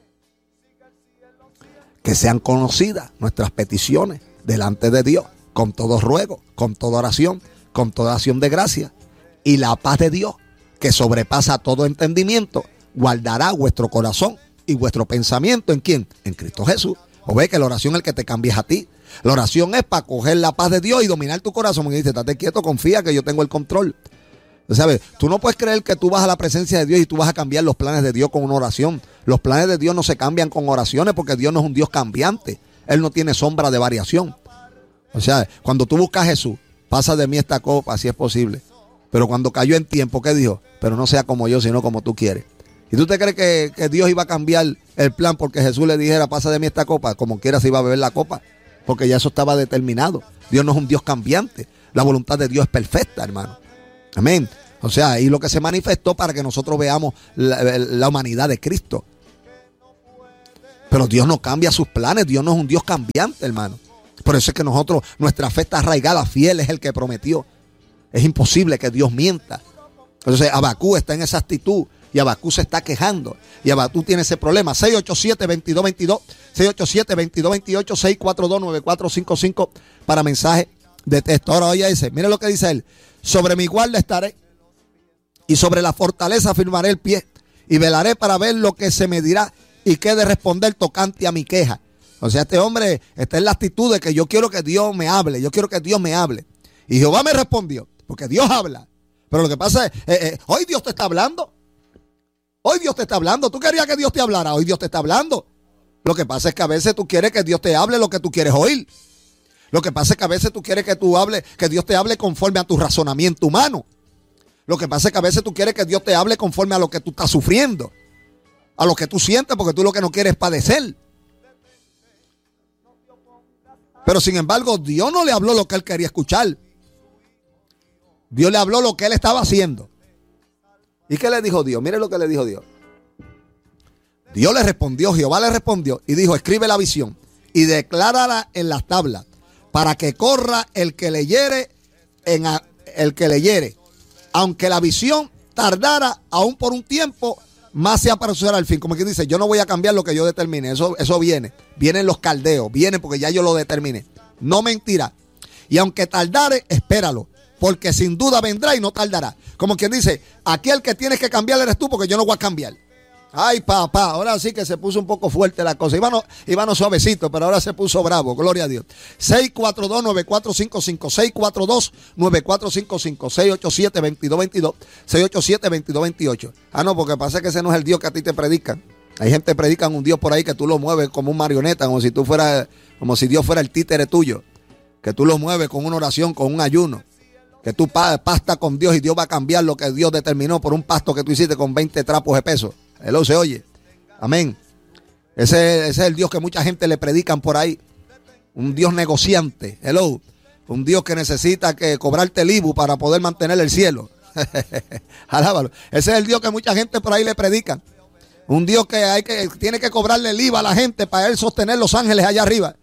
Que sean conocidas nuestras peticiones delante de Dios, con todo ruego, con toda oración, con toda acción de gracia. Y la paz de Dios, que sobrepasa todo entendimiento, guardará vuestro corazón y vuestro pensamiento. ¿En quién? En Cristo Jesús. O ve que la oración es el que te cambia a ti. La oración es para coger la paz de Dios y dominar tu corazón. Y dice, estate quieto, confía que yo tengo el control. ¿Sabes? Tú no puedes creer que tú vas a la presencia de Dios y tú vas a cambiar los planes de Dios con una oración. Los planes de Dios no se cambian con oraciones porque Dios no es un Dios cambiante. Él no tiene sombra de variación. O sea, cuando tú buscas a Jesús, pasa de mí esta copa si es posible. Pero cuando cayó en tiempo, ¿qué dijo? Pero no sea como yo, sino como tú quieres. ¿Y tú te crees que, que Dios iba a cambiar el plan porque Jesús le dijera, pasa de mí esta copa? Como quiera se iba a beber la copa, porque ya eso estaba determinado. Dios no es un Dios cambiante. La voluntad de Dios es perfecta, hermano. Amén. O sea, ahí lo que se manifestó para que nosotros veamos la, la humanidad de Cristo. Pero Dios no cambia sus planes, Dios no es un Dios cambiante, hermano. Por eso es que nosotros, nuestra fe está arraigada, fiel es el que prometió. Es imposible que Dios mienta. Entonces Abacú está en esa actitud y Abacú se está quejando. Y Abacú tiene ese problema. seis ocho siete, veintidós veintidós, seis ocho siete, veintidós veintiocho, seis cuatro dos, nueve cuatro cinco cinco para mensaje de texto. Ahora oye dice, mire lo que dice él. Sobre mi guarda estaré y sobre la fortaleza firmaré el pie y velaré para ver lo que se me dirá y qué de responder tocante a mi queja. O sea, este hombre está en la actitud de que yo quiero que Dios me hable, yo quiero que Dios me hable. Y Jehová me respondió, porque Dios habla. Pero lo que pasa es, eh, eh, hoy Dios te está hablando. Hoy Dios te está hablando. Tú querías que Dios te hablara, hoy Dios te está hablando. Lo que pasa es que a veces tú quieres que Dios te hable lo que tú quieres oír. Lo que pasa es que a veces tú quieres que tú hable, que Dios te hable conforme a tu razonamiento humano. Lo que pasa es que a veces tú quieres que Dios te hable conforme a lo que tú estás sufriendo, a lo que tú sientes, porque tú lo que no quieres es padecer. Pero sin embargo, Dios no le habló lo que él quería escuchar. Dios le habló lo que él estaba haciendo. ¿Y qué le dijo Dios? Mire lo que le dijo Dios. Dios le respondió, Jehová le respondió y dijo, escribe la visión y declárala en las tablas para que corra el que leyere, en a, el que leyere. Aunque la visión tardara aún por un tiempo, más se apresurará al fin. Como quien dice, yo no voy a cambiar lo que yo determine. Eso, eso viene. Vienen los caldeos. Vienen porque ya yo lo determiné. No mentirá. Y aunque tardare, espéralo. Porque sin duda vendrá y no tardará. Como quien dice, aquí el que tienes que cambiar eres tú porque yo no voy a cambiar. Ay, papá, ahora sí que se puso un poco fuerte la cosa. Íbamos, íbamos suavecito, pero ahora se puso bravo. Gloria a Dios. seis cuatro dos, nueve cuatro cinco cinco. seis cuatro dos, nueve cuatro cinco cinco. seis ocho siete, veintidós veintidós. seis ocho siete, veintidós veintiocho. Ah, no, porque pasa que ese no es el Dios que a ti te predican. Hay gente que predican un Dios por ahí que tú lo mueves como un marioneta, como si tú fueras, como si Dios fuera el títere tuyo. Que tú lo mueves con una oración, con un ayuno. Que tú pastas con Dios y Dios va a cambiar lo que Dios determinó por un pasto que tú hiciste con veinte trapos de peso. Hello, se oye. Amén. Ese, ese es el Dios que mucha gente le predican por ahí. Un Dios negociante. Hello. Un Dios que necesita que cobrarte el I B U para poder mantener el cielo. Alábalo. Ese es el Dios que mucha gente por ahí le predican. Un Dios que, hay que tiene que cobrarle el I V A a la gente para él sostener los ángeles allá arriba.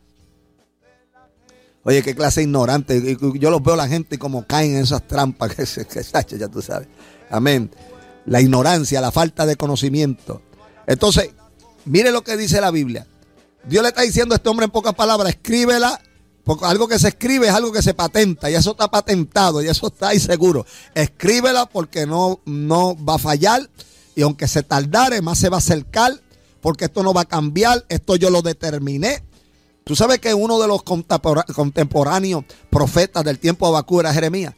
Oye, qué clase ignorante. Yo los veo a la gente como caen en esas trampas. Que, que, que ya tú sabes. Amén. La ignorancia, la falta de conocimiento. Entonces, mire lo que dice la Biblia. Dios le está diciendo a este hombre en pocas palabras, escríbela, porque algo que se escribe es algo que se patenta, y eso está patentado, y eso está ahí seguro. Escríbela porque no, no va a fallar, y aunque se tardare, más se va a acercar, porque esto no va a cambiar, esto yo lo determiné. Tú sabes que uno de los contemporáneos profetas del tiempo de Abacú era Jeremías.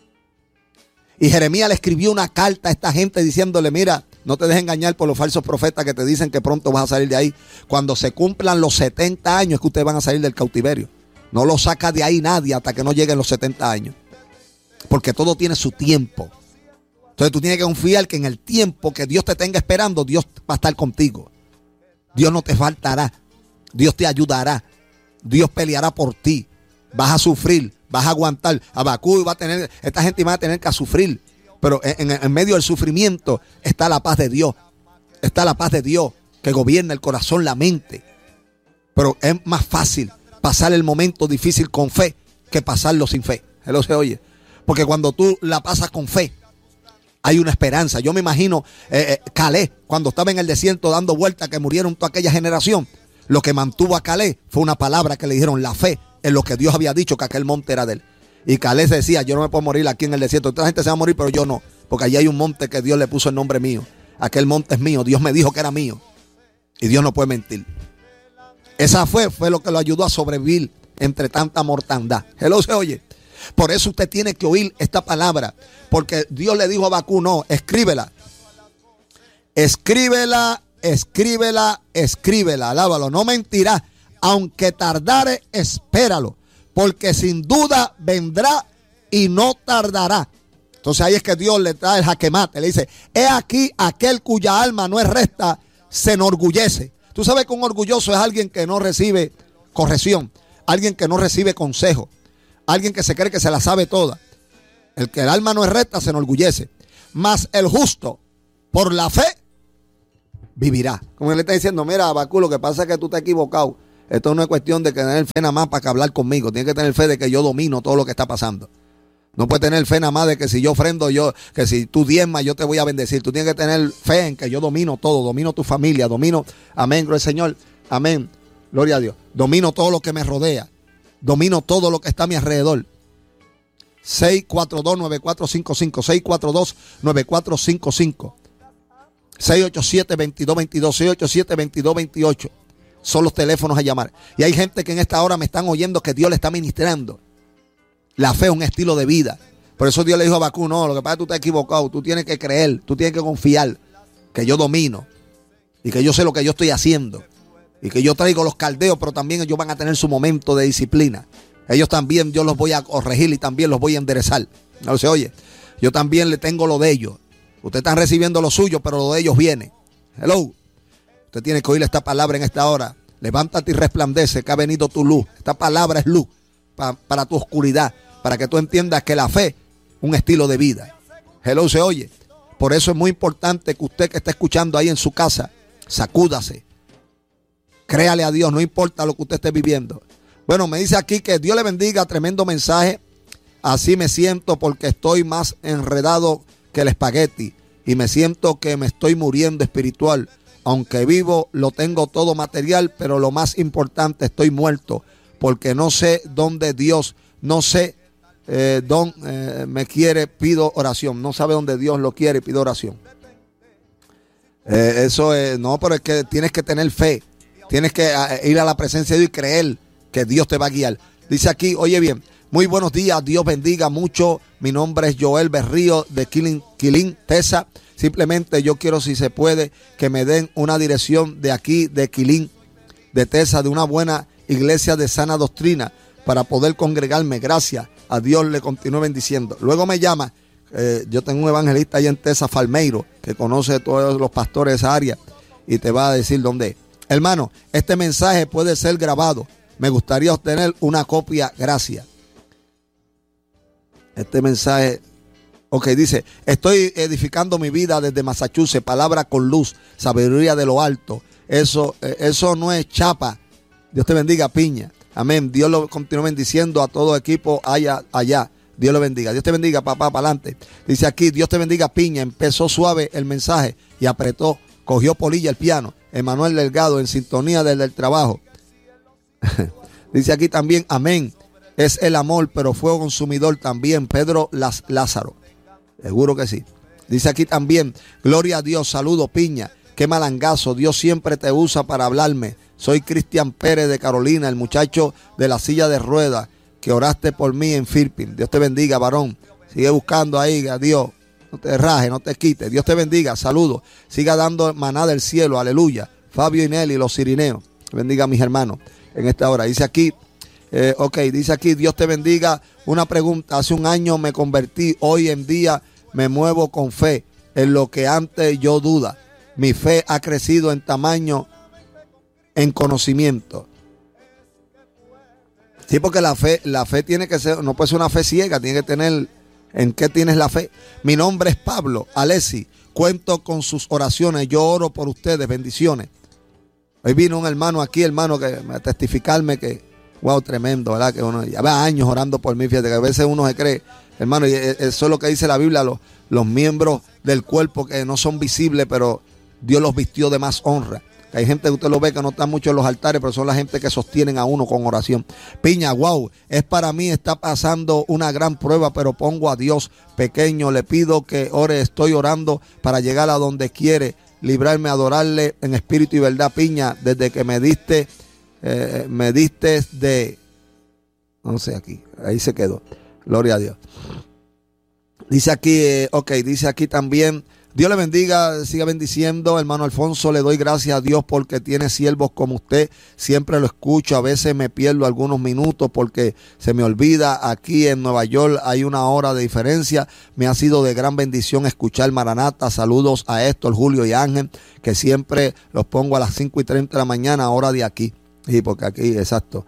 Y Jeremías le escribió una carta a esta gente diciéndole, mira, no te dejes engañar por los falsos profetas que te dicen que pronto vas a salir de ahí. Cuando se cumplan los setenta años es que ustedes van a salir del cautiverio. No lo saca de ahí nadie hasta que no lleguen los setenta años. Porque todo tiene su tiempo. Entonces tú tienes que confiar que en el tiempo que Dios te tenga esperando, Dios va a estar contigo. Dios no te faltará. Dios te ayudará. Dios peleará por ti. Vas a sufrir. Vas a aguantar. Abacú va a tener, esta gente va a tener que sufrir. Pero en, en medio del sufrimiento está la paz de Dios. Está la paz de Dios que gobierna el corazón, la mente. Pero es más fácil pasar el momento difícil con fe que pasarlo sin fe. Eso se oye. Porque cuando tú la pasas con fe, hay una esperanza. Yo me imagino eh, eh, Caleb, cuando estaba en el desierto dando vueltas, que murieron toda aquella generación. Lo que mantuvo a Caleb fue una palabra que le dijeron, la fe en lo que Dios había dicho, que aquel monte era de él. Y Caleb decía, yo no me puedo morir aquí en el desierto. Otra gente se va a morir, pero yo no. Porque allí hay un monte que Dios le puso el nombre mío. Aquel monte es mío. Dios me dijo que era mío. Y Dios no puede mentir. Esa fe fue lo que lo ayudó a sobrevivir entre tanta mortandad. Hello, se oye. Por eso usted tiene que oír esta palabra. Porque Dios le dijo a Abacú, no, escríbela. Escríbela, escríbela, escríbela. Alábalo, no mentirá. Aunque tardare, espéralo. Porque sin duda vendrá y no tardará. Entonces ahí es que Dios le trae el jaque mate. Le dice, he aquí aquel cuya alma no es recta, se enorgullece. Tú sabes que un orgulloso es alguien que no recibe corrección. Alguien que no recibe consejo. Alguien que se cree que se la sabe toda. El que el alma no es recta se enorgullece. mas el justo por la fe vivirá. Como él le está diciendo, mira, Habacuc, lo que pasa es que tú te has equivocado. Esto no es cuestión de tener fe nada más para que hablar conmigo. Tienes que tener fe de que yo domino todo lo que está pasando. No puedes tener fe nada más de que si yo ofrendo, yo, que si tú diezmas, yo te voy a bendecir. Tú tienes que tener fe en que yo domino todo, domino tu familia, domino, amén, gloria al Señor, amén, gloria a Dios. Domino todo lo que me rodea, domino todo lo que está a mi alrededor. seis cuatro dos, nueve cuatro cinco cinco, seis cuatro dos, nueve cuatro cinco cinco, seis ocho siete, dos dos dos dos, seis ocho siete, dos dos dos ocho. Son los teléfonos a llamar. Y hay gente que en esta hora me están oyendo que Dios le está ministrando. La fe es un estilo de vida. Por eso Dios le dijo a Habacuc, no, lo que pasa es que tú te has equivocado. Tú tienes que creer, tú tienes que confiar que yo domino y que yo sé lo que yo estoy haciendo y que yo traigo los caldeos, pero también ellos van a tener su momento de disciplina. Ellos también yo los voy a corregir y también los voy a enderezar. No se oye, yo también le tengo lo de ellos. Ustedes están recibiendo lo suyo, pero lo de ellos viene. Hello. Usted tiene que oír esta palabra en esta hora. Levántate y resplandece que ha venido tu luz. Esta palabra es luz pa, para tu oscuridad, para que tú entiendas que la fe es un estilo de vida. Hello, se oye. Por eso es muy importante que usted que está escuchando ahí en su casa, sacúdase. Créale a Dios, no importa lo que usted esté viviendo. Bueno, me dice aquí que Dios le bendiga, tremendo mensaje. Así me siento porque estoy más enredado que el espagueti y me siento que me estoy muriendo espiritual. Aunque vivo, lo tengo todo material, pero lo más importante, estoy muerto porque no sé dónde Dios, no sé eh, dónde eh, me quiere, pido oración. No sabe dónde Dios lo quiere, pido oración. Eh, eso es, no, pero es que tienes que tener fe. Tienes que eh, ir a la presencia de Dios y creer que Dios te va a guiar. Dice aquí, oye bien, muy buenos días, Dios bendiga mucho. Mi nombre es Joel Berrío de Quilín, Quilín, Texas. Simplemente yo quiero, si se puede, que me den una dirección de aquí, de Quilín, de Texas, de una buena iglesia de sana doctrina para poder congregarme. Gracias. A Dios le continúe bendiciendo. Luego me llama, eh, yo tengo un evangelista allá en Texas, Falmeiro, que conoce a todos los pastores de esa área y te va a decir dónde es. Hermano, este mensaje puede ser grabado. Me gustaría obtener una copia. Gracias. Este mensaje... Ok, dice, estoy edificando mi vida desde Massachusetts, palabra con luz, sabiduría de lo alto. Eso, eso no es chapa. Dios te bendiga, Piña. Amén. Dios lo continúe bendiciendo a todo equipo allá, allá. Dios lo bendiga. Dios te bendiga, papá, para adelante. Dice aquí, Dios te bendiga, Piña. Empezó suave el mensaje y apretó, cogió polilla el piano. Emanuel Delgado en sintonía desde el trabajo. Dice aquí también, amén. Es el amor, pero fuego consumidor también. Pedro Las, Lázaro. Seguro que sí. Dice aquí también, gloria a Dios, saludo Piña, qué malangazo, Dios siempre te usa para hablarme. Soy Cristian Pérez de Carolina, el muchacho de la silla de ruedas, que oraste por mí en Philippines. Dios te bendiga, varón. Sigue buscando ahí, a Dios. No te rajes, no te quites. Dios te bendiga, saludo. Siga dando maná del cielo, aleluya. Fabio y Nelly, los sirineos. Bendiga a mis hermanos en esta hora. Dice aquí, eh, ok, dice aquí, Dios te bendiga. Una pregunta, hace un año me convertí, hoy en día me muevo con fe en lo que antes yo duda. Mi fe ha crecido en tamaño, en conocimiento. Sí, porque la fe, la fe tiene que ser, no puede ser una fe ciega, tiene que tener en qué tienes la fe. Mi nombre es Pablo Alessi, cuento con sus oraciones, yo oro por ustedes, bendiciones. Hoy vino un hermano aquí, hermano, que a testificarme que, wow, tremendo, ¿verdad? Que uno lleva años orando por mí, fíjate que a veces uno se cree, hermano, y eso es lo que dice la Biblia, los, los miembros del cuerpo que no son visibles, pero Dios los vistió de más honra. Que hay gente que usted lo ve que no está mucho en los altares, pero son la gente que sostienen a uno con oración. Piña, wow, es para mí, está pasando una gran prueba, pero pongo a Dios pequeño, le pido que ore, estoy orando para llegar a donde quiere, librarme, adorarle en espíritu y verdad. Piña, desde que me diste, eh, me diste de, no sé aquí, ahí se quedó. Gloria a Dios. Dice aquí, eh, ok, dice aquí también, Dios le bendiga, siga bendiciendo, hermano Alfonso, le doy gracias a Dios porque tiene siervos como usted, siempre lo escucho, a veces me pierdo algunos minutos porque se me olvida, aquí en Nueva York hay una hora de diferencia, me ha sido de gran bendición escuchar Maranata, saludos a Héctor, Julio y Ángel, que siempre los pongo a las cinco y treinta de la mañana, hora de aquí, sí, porque aquí, exacto,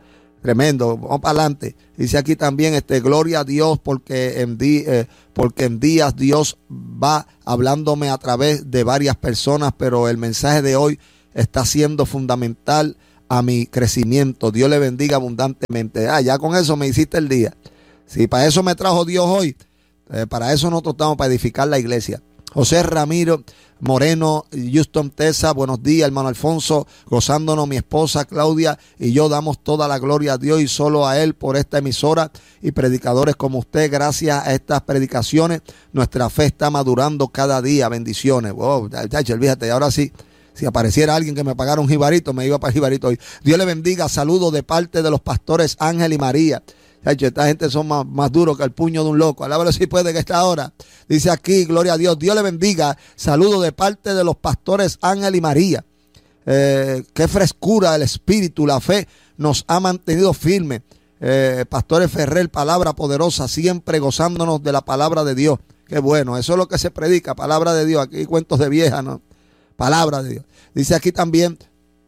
Tremendo, vamos para adelante. Dice aquí también, este, gloria a Dios porque en, di, eh, porque en días Dios va hablándome a través de varias personas, pero el mensaje de hoy está siendo fundamental a mi crecimiento. Dios le bendiga abundantemente. Ah, ya con eso me hiciste el día. Si para eso me trajo Dios hoy, eh, para eso nosotros estamos, para edificar la iglesia. José Ramiro Moreno, Houston, Texas, buenos días, hermano Alfonso, gozándonos mi esposa Claudia y yo damos toda la gloria a Dios y solo a Él por esta emisora y predicadores como usted. Gracias a estas predicaciones, nuestra fe está madurando cada día. Bendiciones. Wow, chacho, fíjate, ahora sí, si apareciera alguien que me pagara un jibarito, me iba para el jibarito hoy. Dios le bendiga, saludos de parte de los pastores Ángel y María. Esta gente son más, más duros que el puño de un loco. Alábalo si puede que esta hora. Dice aquí, gloria a Dios. Dios le bendiga. Saludo de parte de los pastores Ángel y María. Eh, qué frescura del espíritu. La fe nos ha mantenido firmes. Eh, Pastores Ferrer, palabra poderosa, siempre gozándonos de la palabra de Dios. Qué bueno. Eso es lo que se predica. Palabra de Dios. Aquí hay cuentos de vieja, ¿no? Palabra de Dios. Dice aquí también.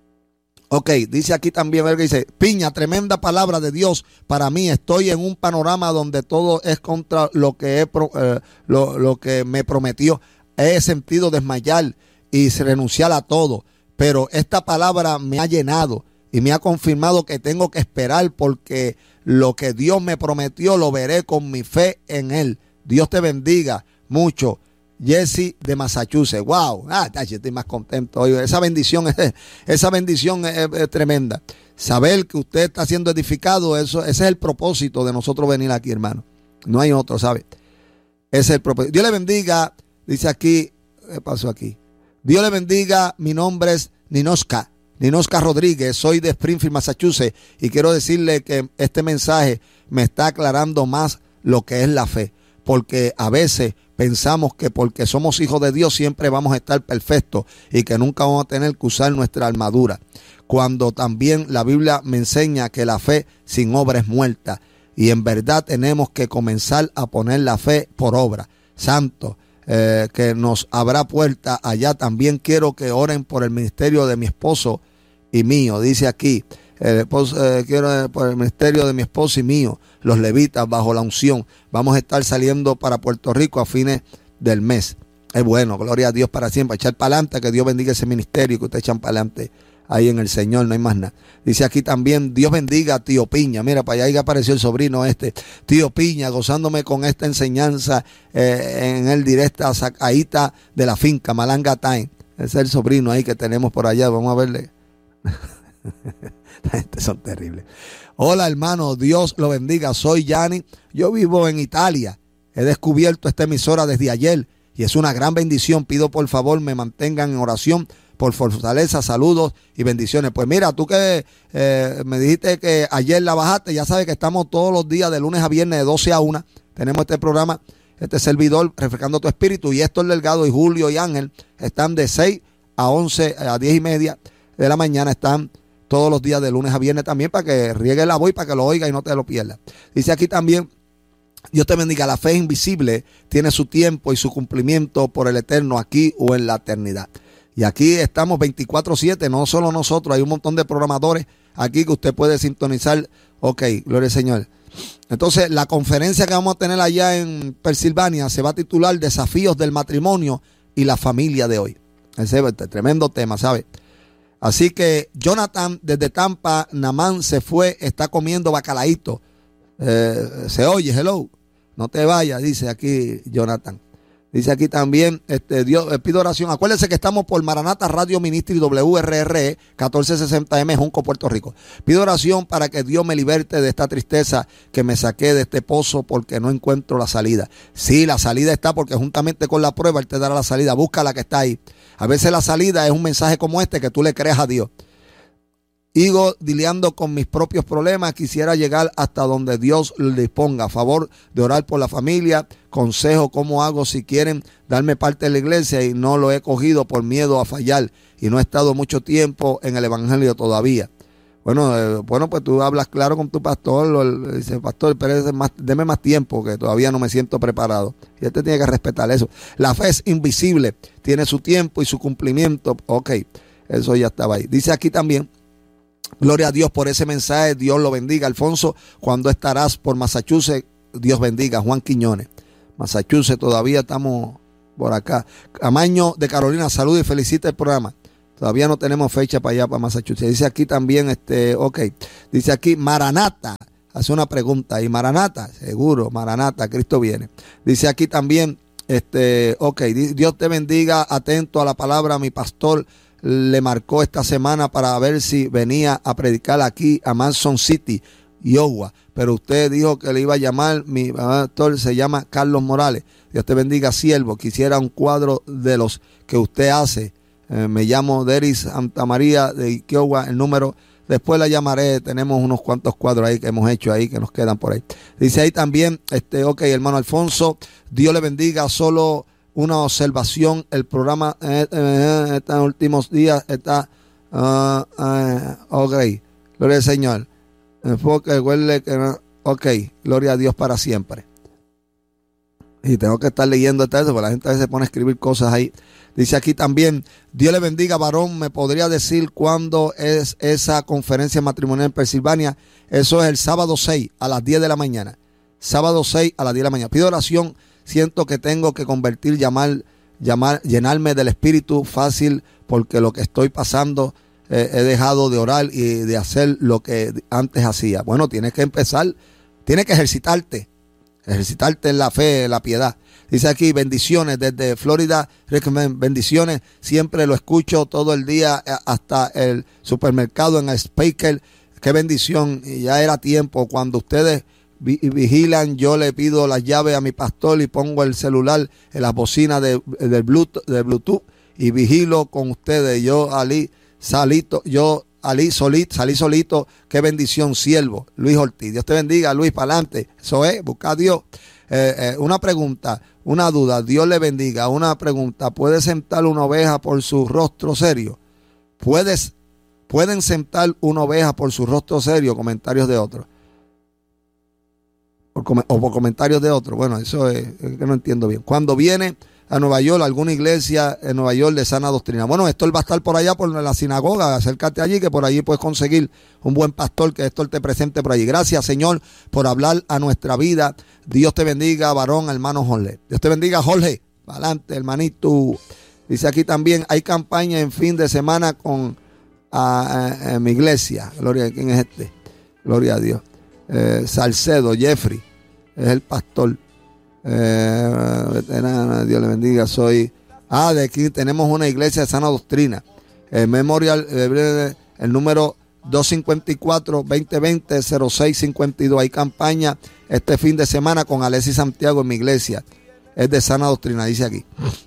Ok, dice aquí también, ver que dice, Piña, tremenda palabra de Dios para mí. Estoy en un panorama donde todo es contra lo que, he, eh, lo, lo que me prometió. He sentido desmayar y renunciar a todo, pero esta palabra me ha llenado y me ha confirmado que tengo que esperar porque lo que Dios me prometió lo veré con mi fe en Él. Dios te bendiga mucho. Jesse de Massachusetts. Wow, ah, estoy más contento hoy. Esa bendición es, esa bendición es, es tremenda. Saber que usted está siendo edificado, eso, ese es el propósito de nosotros venir aquí, hermano. No hay otro, ¿sabe? Ese es el propósito. Dios le bendiga, dice aquí, ¿qué pasó aquí? Dios le bendiga, mi nombre es Ninoska, Ninoska Rodríguez, soy de Springfield, Massachusetts, y quiero decirle que este mensaje me está aclarando más lo que es la fe, porque a veces pensamos que porque somos hijos de Dios siempre vamos a estar perfectos y que nunca vamos a tener que usar nuestra armadura. Cuando también la Biblia me enseña que la fe sin obra es muerta. Y en verdad tenemos que comenzar a poner la fe por obra. Santo, eh, que nos abra puerta allá. También quiero que oren por el ministerio de mi esposo y mío. Dice aquí, el esposo, eh, quiero por el ministerio de mi esposo y mío, los levitas bajo la unción. Vamos a estar saliendo para Puerto Rico a fines del mes. Es bueno, gloria a Dios para siempre. Echar para adelante, que Dios bendiga ese ministerio que ustedes echan para adelante ahí en el Señor, no hay más nada. Dice aquí también, Dios bendiga a Tío Piña. Mira, para allá apareció el sobrino este, Tío Piña, gozándome con esta enseñanza eh, en el directa Sacaíta de la finca, Malanga Time. Ese es el sobrino ahí que tenemos por allá. Vamos a verle. La gente son terribles. Hola hermano, Dios lo bendiga. Soy Yanni. Yo vivo en Italia. He descubierto esta emisora desde ayer y es una gran bendición. Pido por favor me mantengan en oración por fortaleza, saludos y bendiciones. Pues mira, tú que eh, me dijiste que ayer la bajaste, ya sabes que estamos todos los días de lunes a viernes de doce a una. Tenemos este programa, este servidor, Refrescando tu Espíritu, y Héctor Delgado y Julio y Ángel están de seis a once, a diez y media de la mañana. Están todos los días de lunes a viernes también para que riegue la voz y para que lo oiga y no te lo pierdas. Dice aquí también, Dios te bendiga, la fe invisible tiene su tiempo y su cumplimiento por el eterno aquí o en la eternidad. Y aquí estamos veinticuatro siete, no solo nosotros, hay un montón de programadores aquí que usted puede sintonizar. Ok, gloria al Señor. Entonces, la conferencia que vamos a tener allá en Pensilvania se va a titular Desafíos del matrimonio y la familia de hoy. Ese es un tremendo tema, ¿sabe? Así que Jonathan desde Tampa, Namán se fue, está comiendo bacalaíto. Eh, se oye, hello. No te vayas, dice aquí Jonathan. Dice aquí también, este, Dios, eh, pido oración. Acuérdense que estamos por Maranata Radio Ministry W R R E catorce sesenta M, Junco, Puerto Rico. Pido oración para que Dios me liberte de esta tristeza que me saqué de este pozo porque no encuentro la salida. Sí, la salida está porque juntamente con la prueba Él te dará la salida. Busca la que está ahí. A veces la salida es un mensaje como este que tú le creas a Dios. Sigo lidiando con mis propios problemas. Quisiera llegar hasta donde Dios le disponga. A favor de orar por la familia. Consejo cómo hago si quieren darme parte de la iglesia y no lo he cogido por miedo a fallar. Y no he estado mucho tiempo en el evangelio todavía. Bueno, eh, bueno, pues tú hablas claro con tu pastor. Lo, dice, pastor, pero más, deme más tiempo que todavía no me siento preparado. Y él te tiene que respetar eso. La fe es invisible. Tiene su tiempo y su cumplimiento. Ok, eso ya estaba ahí. Dice aquí también. Gloria a Dios por ese mensaje. Dios lo bendiga. Alfonso, ¿cuándo estarás por Massachusetts? Dios bendiga. Juan Quiñones. Massachusetts, todavía estamos por acá. Camaño de Carolina, saluda y felicita el programa. Todavía no tenemos fecha para allá, para Massachusetts. Dice aquí también, este, ok. Dice aquí, Maranata. Hace una pregunta. ¿Y Maranata? Seguro, Maranata, Cristo viene. Dice aquí también, este, ok. Dios te bendiga. Atento a la palabra. Mi pastor le marcó esta semana para ver si venía a predicar aquí a Manson City, Iowa. Pero usted dijo que le iba a llamar. Mi pastor se llama Carlos Morales. Dios te bendiga, siervo. Quisiera un cuadro de los que usted hace. Eh, me llamo Deris Santa María de Iowa, el número, después la llamaré, tenemos unos cuantos cuadros ahí que hemos hecho ahí, que nos quedan por ahí. Dice ahí también, este, ok, hermano Alfonso, Dios le bendiga, solo una observación, el programa eh, eh, estos últimos días está, uh, uh, ok, gloria al Señor, enfoque, huele que no, ok, gloria a Dios para siempre. Y tengo que estar leyendo esto, porque la gente a veces se pone a escribir cosas ahí. Dice aquí también, Dios le bendiga, varón. ¿Me podría decir cuándo es esa conferencia matrimonial en Pensilvania? Eso es el sábado seis a las diez de la mañana. Sábado seis a las diez de la mañana. Pido oración. Siento que tengo que convertir, llamar, llamar, llenarme del Espíritu fácil, porque lo que estoy pasando, eh, he dejado de orar y de hacer lo que antes hacía. Bueno, tienes que empezar, tienes que ejercitarte. Ejercitarte en la fe, en la piedad. Dice aquí, bendiciones desde Florida, bendiciones, siempre lo escucho todo el día hasta el supermercado en el Speaker. Qué bendición, y ya era tiempo. Cuando ustedes vigilan, yo le pido las llaves a mi pastor y pongo el celular en la bocina de, de, Bluetooth, de Bluetooth y vigilo con ustedes. Yo, Ali, salito, yo... Ali solito, salí solito, qué bendición, siervo, Luis Ortiz. Dios te bendiga, Luis, para adelante. Eso es, busca a Dios. Eh, eh, una pregunta, una duda, Dios le bendiga. Una pregunta, ¿puedes sentar una oveja por su rostro serio? ¿Puedes, ¿Pueden sentar una oveja por su rostro serio? Comentarios de otros. Por, o por comentarios de otros. Bueno, eso es, es que no entiendo bien. Cuando viene a Nueva York, alguna iglesia en Nueva York de sana doctrina. Bueno, Héctor va a estar por allá por la sinagoga, acércate allí que por allí puedes conseguir un buen pastor, que Héctor te presente por allí. Gracias, Señor, por hablar a nuestra vida. Dios te bendiga, varón, hermano Jorge. Dios te bendiga, Jorge. Adelante, hermanito. Dice aquí también, hay campaña en fin de semana con a, a, a mi iglesia. Gloria, ¿quién es este? Gloria a Dios. Eh, Salcedo, Jeffrey, es el pastor. Eh, veterana, Dios le bendiga, soy ah, de aquí tenemos una iglesia de sana doctrina, el Memorial, eh, el número dos cinco cuatro, dos cero dos cero, cero seis cinco dos. Hay campaña este fin de semana con Alexis Santiago en mi iglesia, es de sana doctrina, dice aquí.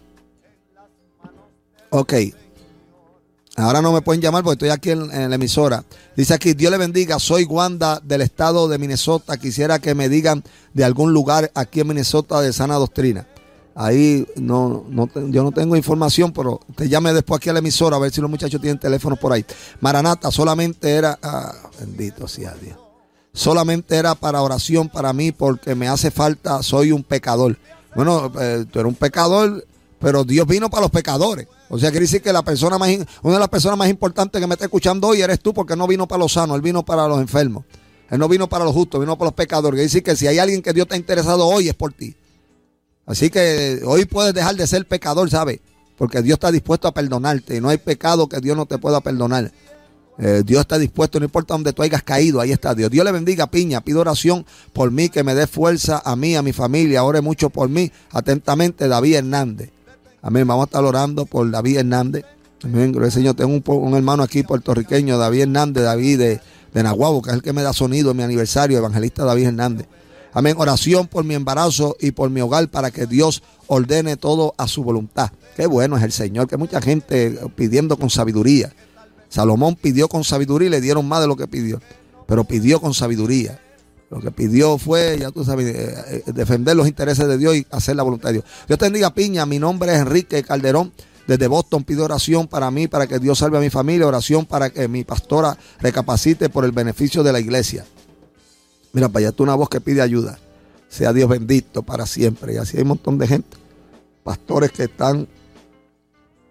Ok, ahora no me pueden llamar porque estoy aquí en, en la emisora. Dice aquí, Dios le bendiga, soy Wanda del estado de Minnesota. Quisiera que me digan de algún lugar aquí en Minnesota de sana doctrina. Ahí no, no yo no tengo información, pero te llame después aquí a la emisora a ver si los muchachos tienen teléfonos por ahí. Maranata solamente era, ah, bendito sea Dios, solamente era para oración para mí porque me hace falta, soy un pecador. Bueno, eh, tú eres un pecador, pero Dios vino para los pecadores. O sea, quiere decir que la persona más, una de las personas más importantes que me está escuchando hoy eres tú, porque no vino para los sanos, Él vino para los enfermos. Él no vino para los justos, vino para los pecadores. Quiere decir que si hay alguien que Dios está interesado hoy es por ti. Así que hoy puedes dejar de ser pecador, ¿sabes? Porque Dios está dispuesto a perdonarte. Y no hay pecado que Dios no te pueda perdonar. Eh, Dios está dispuesto, no importa donde tú hayas caído, ahí está Dios. Dios le bendiga, Piña. Pido oración por mí, que me dé fuerza a mí, a mi familia. Ore mucho por mí. Atentamente, David Hernández. Amén. Vamos a estar orando por David Hernández. Amén. Gloria al Señor. Tengo un, un hermano aquí puertorriqueño, David Hernández, David de, de Nahuabo, que es el que me da sonido en mi aniversario, evangelista David Hernández. Amén. Oración por mi embarazo y por mi hogar para que Dios ordene todo a su voluntad. Qué bueno es el Señor, que mucha gente pidiendo con sabiduría. Salomón pidió con sabiduría y le dieron más de lo que pidió, pero pidió con sabiduría. Lo que pidió fue, ya tú sabes, eh, eh, defender los intereses de Dios y hacer la voluntad de Dios. Dios te bendiga, Piña. Mi nombre es Enrique Calderón. Desde Boston pido oración para mí, para que Dios salve a mi familia. Oración para que mi pastora recapacite por el beneficio de la iglesia. Mira, para allá está una voz que pide ayuda. Sea Dios bendito para siempre. Y así hay un montón de gente. Pastores que están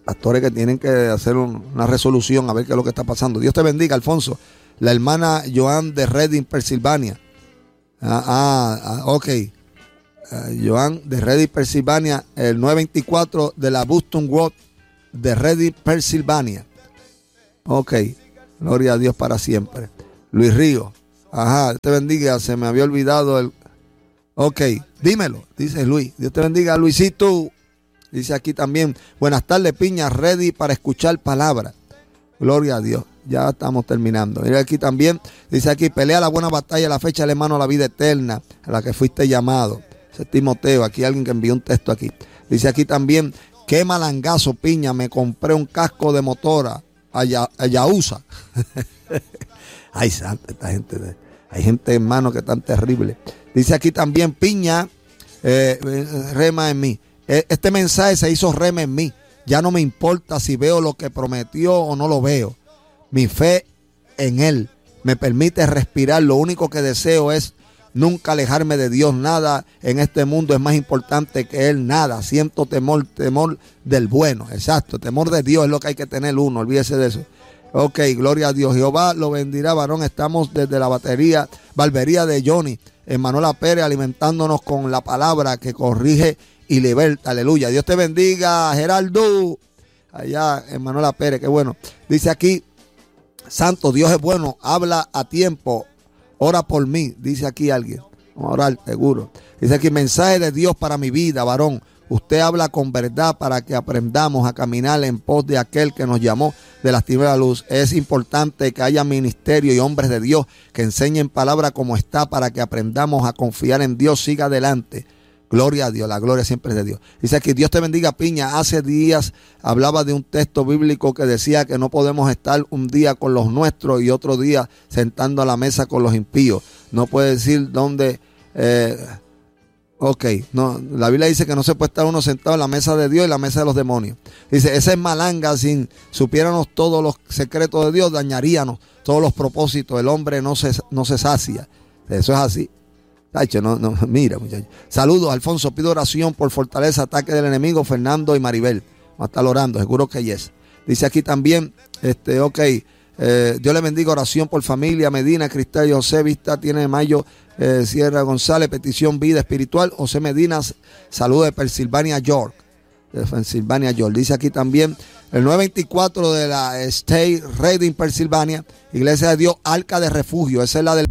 pastores que tienen que hacer un, una resolución a ver qué es lo que está pasando. Dios te bendiga, Alfonso. La hermana Joan de Reading, Pensilvania. Ah, ah, ah ok. Uh, Joan de Reading, Pensilvania, el nueve veinticuatro de la Boston Road de Reading, Pensilvania. Ok, gloria a Dios para siempre. Luis Río, ajá, Dios te bendiga, se me había olvidado el... Ok, dímelo, dice Luis. Dios te bendiga, Luisito. Dice aquí también, buenas tardes, Piña, ready para escuchar palabra. Gloria a Dios, ya estamos terminando. Mira aquí también, dice aquí, pelea la buena batalla, la fecha de mano a la vida eterna, a la que fuiste llamado. Timoteo, aquí alguien que envió un texto aquí. Dice aquí también, qué malangazo, Piña, me compré un casco de motora allá, allá usa. Ay, santa, esta gente, hay gente, hermano, que tan terrible. Dice aquí también, Piña, eh, rema en mí. Este mensaje se hizo rema en mí. Ya no me importa si veo lo que prometió o no lo veo. Mi fe en él me permite respirar. Lo único que deseo es nunca alejarme de Dios. Nada en este mundo es más importante que Él. Nada. Siento temor, temor del bueno. Exacto. Temor de Dios es lo que hay que tener uno. Olvídese de eso. Ok, gloria a Dios. Jehová lo bendirá, varón. Estamos desde la batería, barbería de Johnny, en Manuela Pérez, alimentándonos con la palabra que corrige y liberta. Aleluya. Dios te bendiga, Geraldo. Allá en Manuela Pérez. Qué bueno. Dice aquí, santo, Dios es bueno. Habla a tiempo. Ora por mí, dice aquí alguien. Vamos a orar, seguro. Dice aquí, mensaje de Dios para mi vida, varón. Usted habla con verdad para que aprendamos a caminar en pos de aquel que nos llamó de las tinieblas a la luz. Es importante que haya ministerio y hombres de Dios que enseñen palabra como está para que aprendamos a confiar en Dios. Siga adelante. Gloria a Dios, la gloria siempre es de Dios. Dice aquí, Dios te bendiga, Piña. Hace días hablaba de un texto bíblico que decía que no podemos estar un día con los nuestros y otro día sentando a la mesa con los impíos. No puede decir dónde... Eh, ok, no, la Biblia dice que no se puede estar uno sentado en la mesa de Dios y la mesa de los demonios. Dice, esa es malanga. Si supiéramos todos los secretos de Dios, dañaríamos todos los propósitos. El hombre no se, no se sacia. Eso es así. Ay, no, no, mira, muchachos. Saludos, Alfonso. Pido oración por fortaleza, ataque del enemigo, Fernando y Maribel. Vamos a estar orando, seguro que yes. Dice aquí también, este, ok, eh, Dios le bendiga, oración por familia, Medina, Cristal y José Vista, tiene Mayo, eh, Sierra González, petición vida espiritual, José Medina, saludos de Pensilvania, York. De Pensilvania, York. Dice aquí también, el nueve veinticuatro de la State Reading, Pensilvania, Iglesia de Dios, Arca de Refugio. Esa es la del...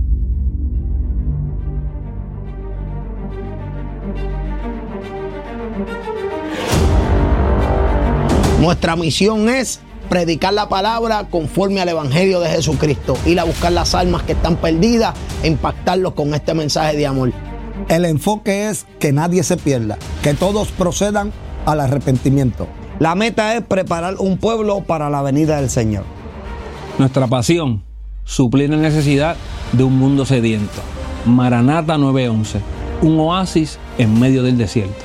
Nuestra misión es predicar la palabra conforme al Evangelio de Jesucristo, ir a buscar las almas que están perdidas e impactarlos con este mensaje de amor. El enfoque es que nadie se pierda, que todos procedan al arrepentimiento. La meta es preparar un pueblo para la venida del Señor. Nuestra pasión, suplir la necesidad de un mundo sediento. Maranata nueve once, un oasis en medio del desierto.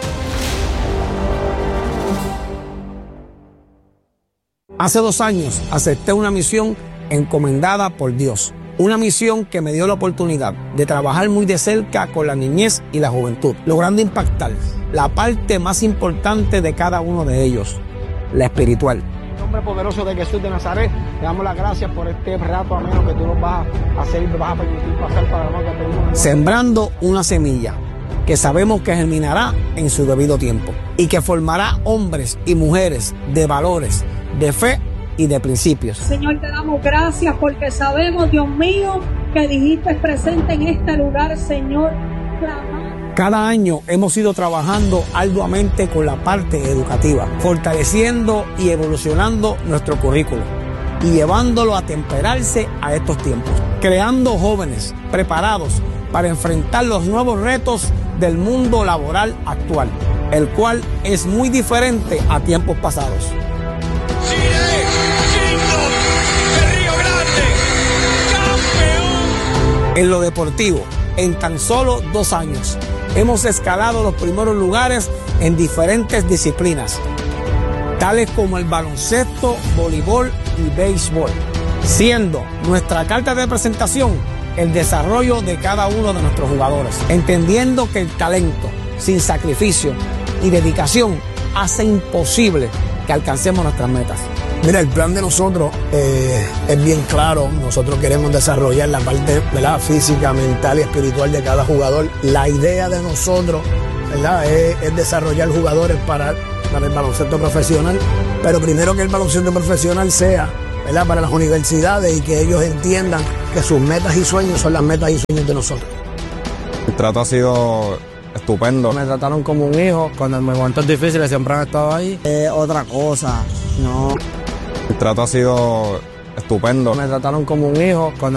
Hace dos años acepté una misión encomendada por Dios. Una misión que me dio la oportunidad de trabajar muy de cerca con la niñez y la juventud, logrando impactar la parte más importante de cada uno de ellos, la espiritual. En el nombre poderoso de Jesús de Nazaret, te damos las gracias por este rato ameno que tú nos vas a hacer y nos vas a permitir pasar para nosotros. Sembrando una semilla que sabemos que germinará en su debido tiempo y que formará hombres y mujeres de valores, de fe y de principios. Señor, te damos gracias porque sabemos, Dios mío, que dijiste presente en este lugar, Señor. Clamar. Cada año hemos ido trabajando arduamente con la parte educativa, fortaleciendo y evolucionando nuestro currículo y llevándolo a temperarse a estos tiempos, creando jóvenes preparados para enfrentar los nuevos retos del mundo laboral actual, el cual es muy diferente a tiempos pasados. En lo deportivo, en tan solo dos años, hemos escalado los primeros lugares en diferentes disciplinas, tales como el baloncesto, voleibol y béisbol, siendo nuestra carta de presentación el desarrollo de cada uno de nuestros jugadores, entendiendo que el talento, sin sacrificio y dedicación, hace imposible que alcancemos nuestras metas. Mira, el plan de nosotros eh, es bien claro. Nosotros queremos desarrollar la parte, ¿verdad?, física, mental y espiritual de cada jugador. La idea de nosotros, ¿verdad?, es, es desarrollar jugadores para, para el baloncesto profesional, pero primero que el baloncesto profesional sea, ¿verdad?, para las universidades y que ellos entiendan que sus metas y sueños son las metas y sueños de nosotros. El trato ha sido estupendo. Me trataron como un hijo. Cuando en momentos difíciles siempre han estado ahí. Eh, otra cosa, no. El trato ha sido estupendo. Me trataron como un hijo. Cuando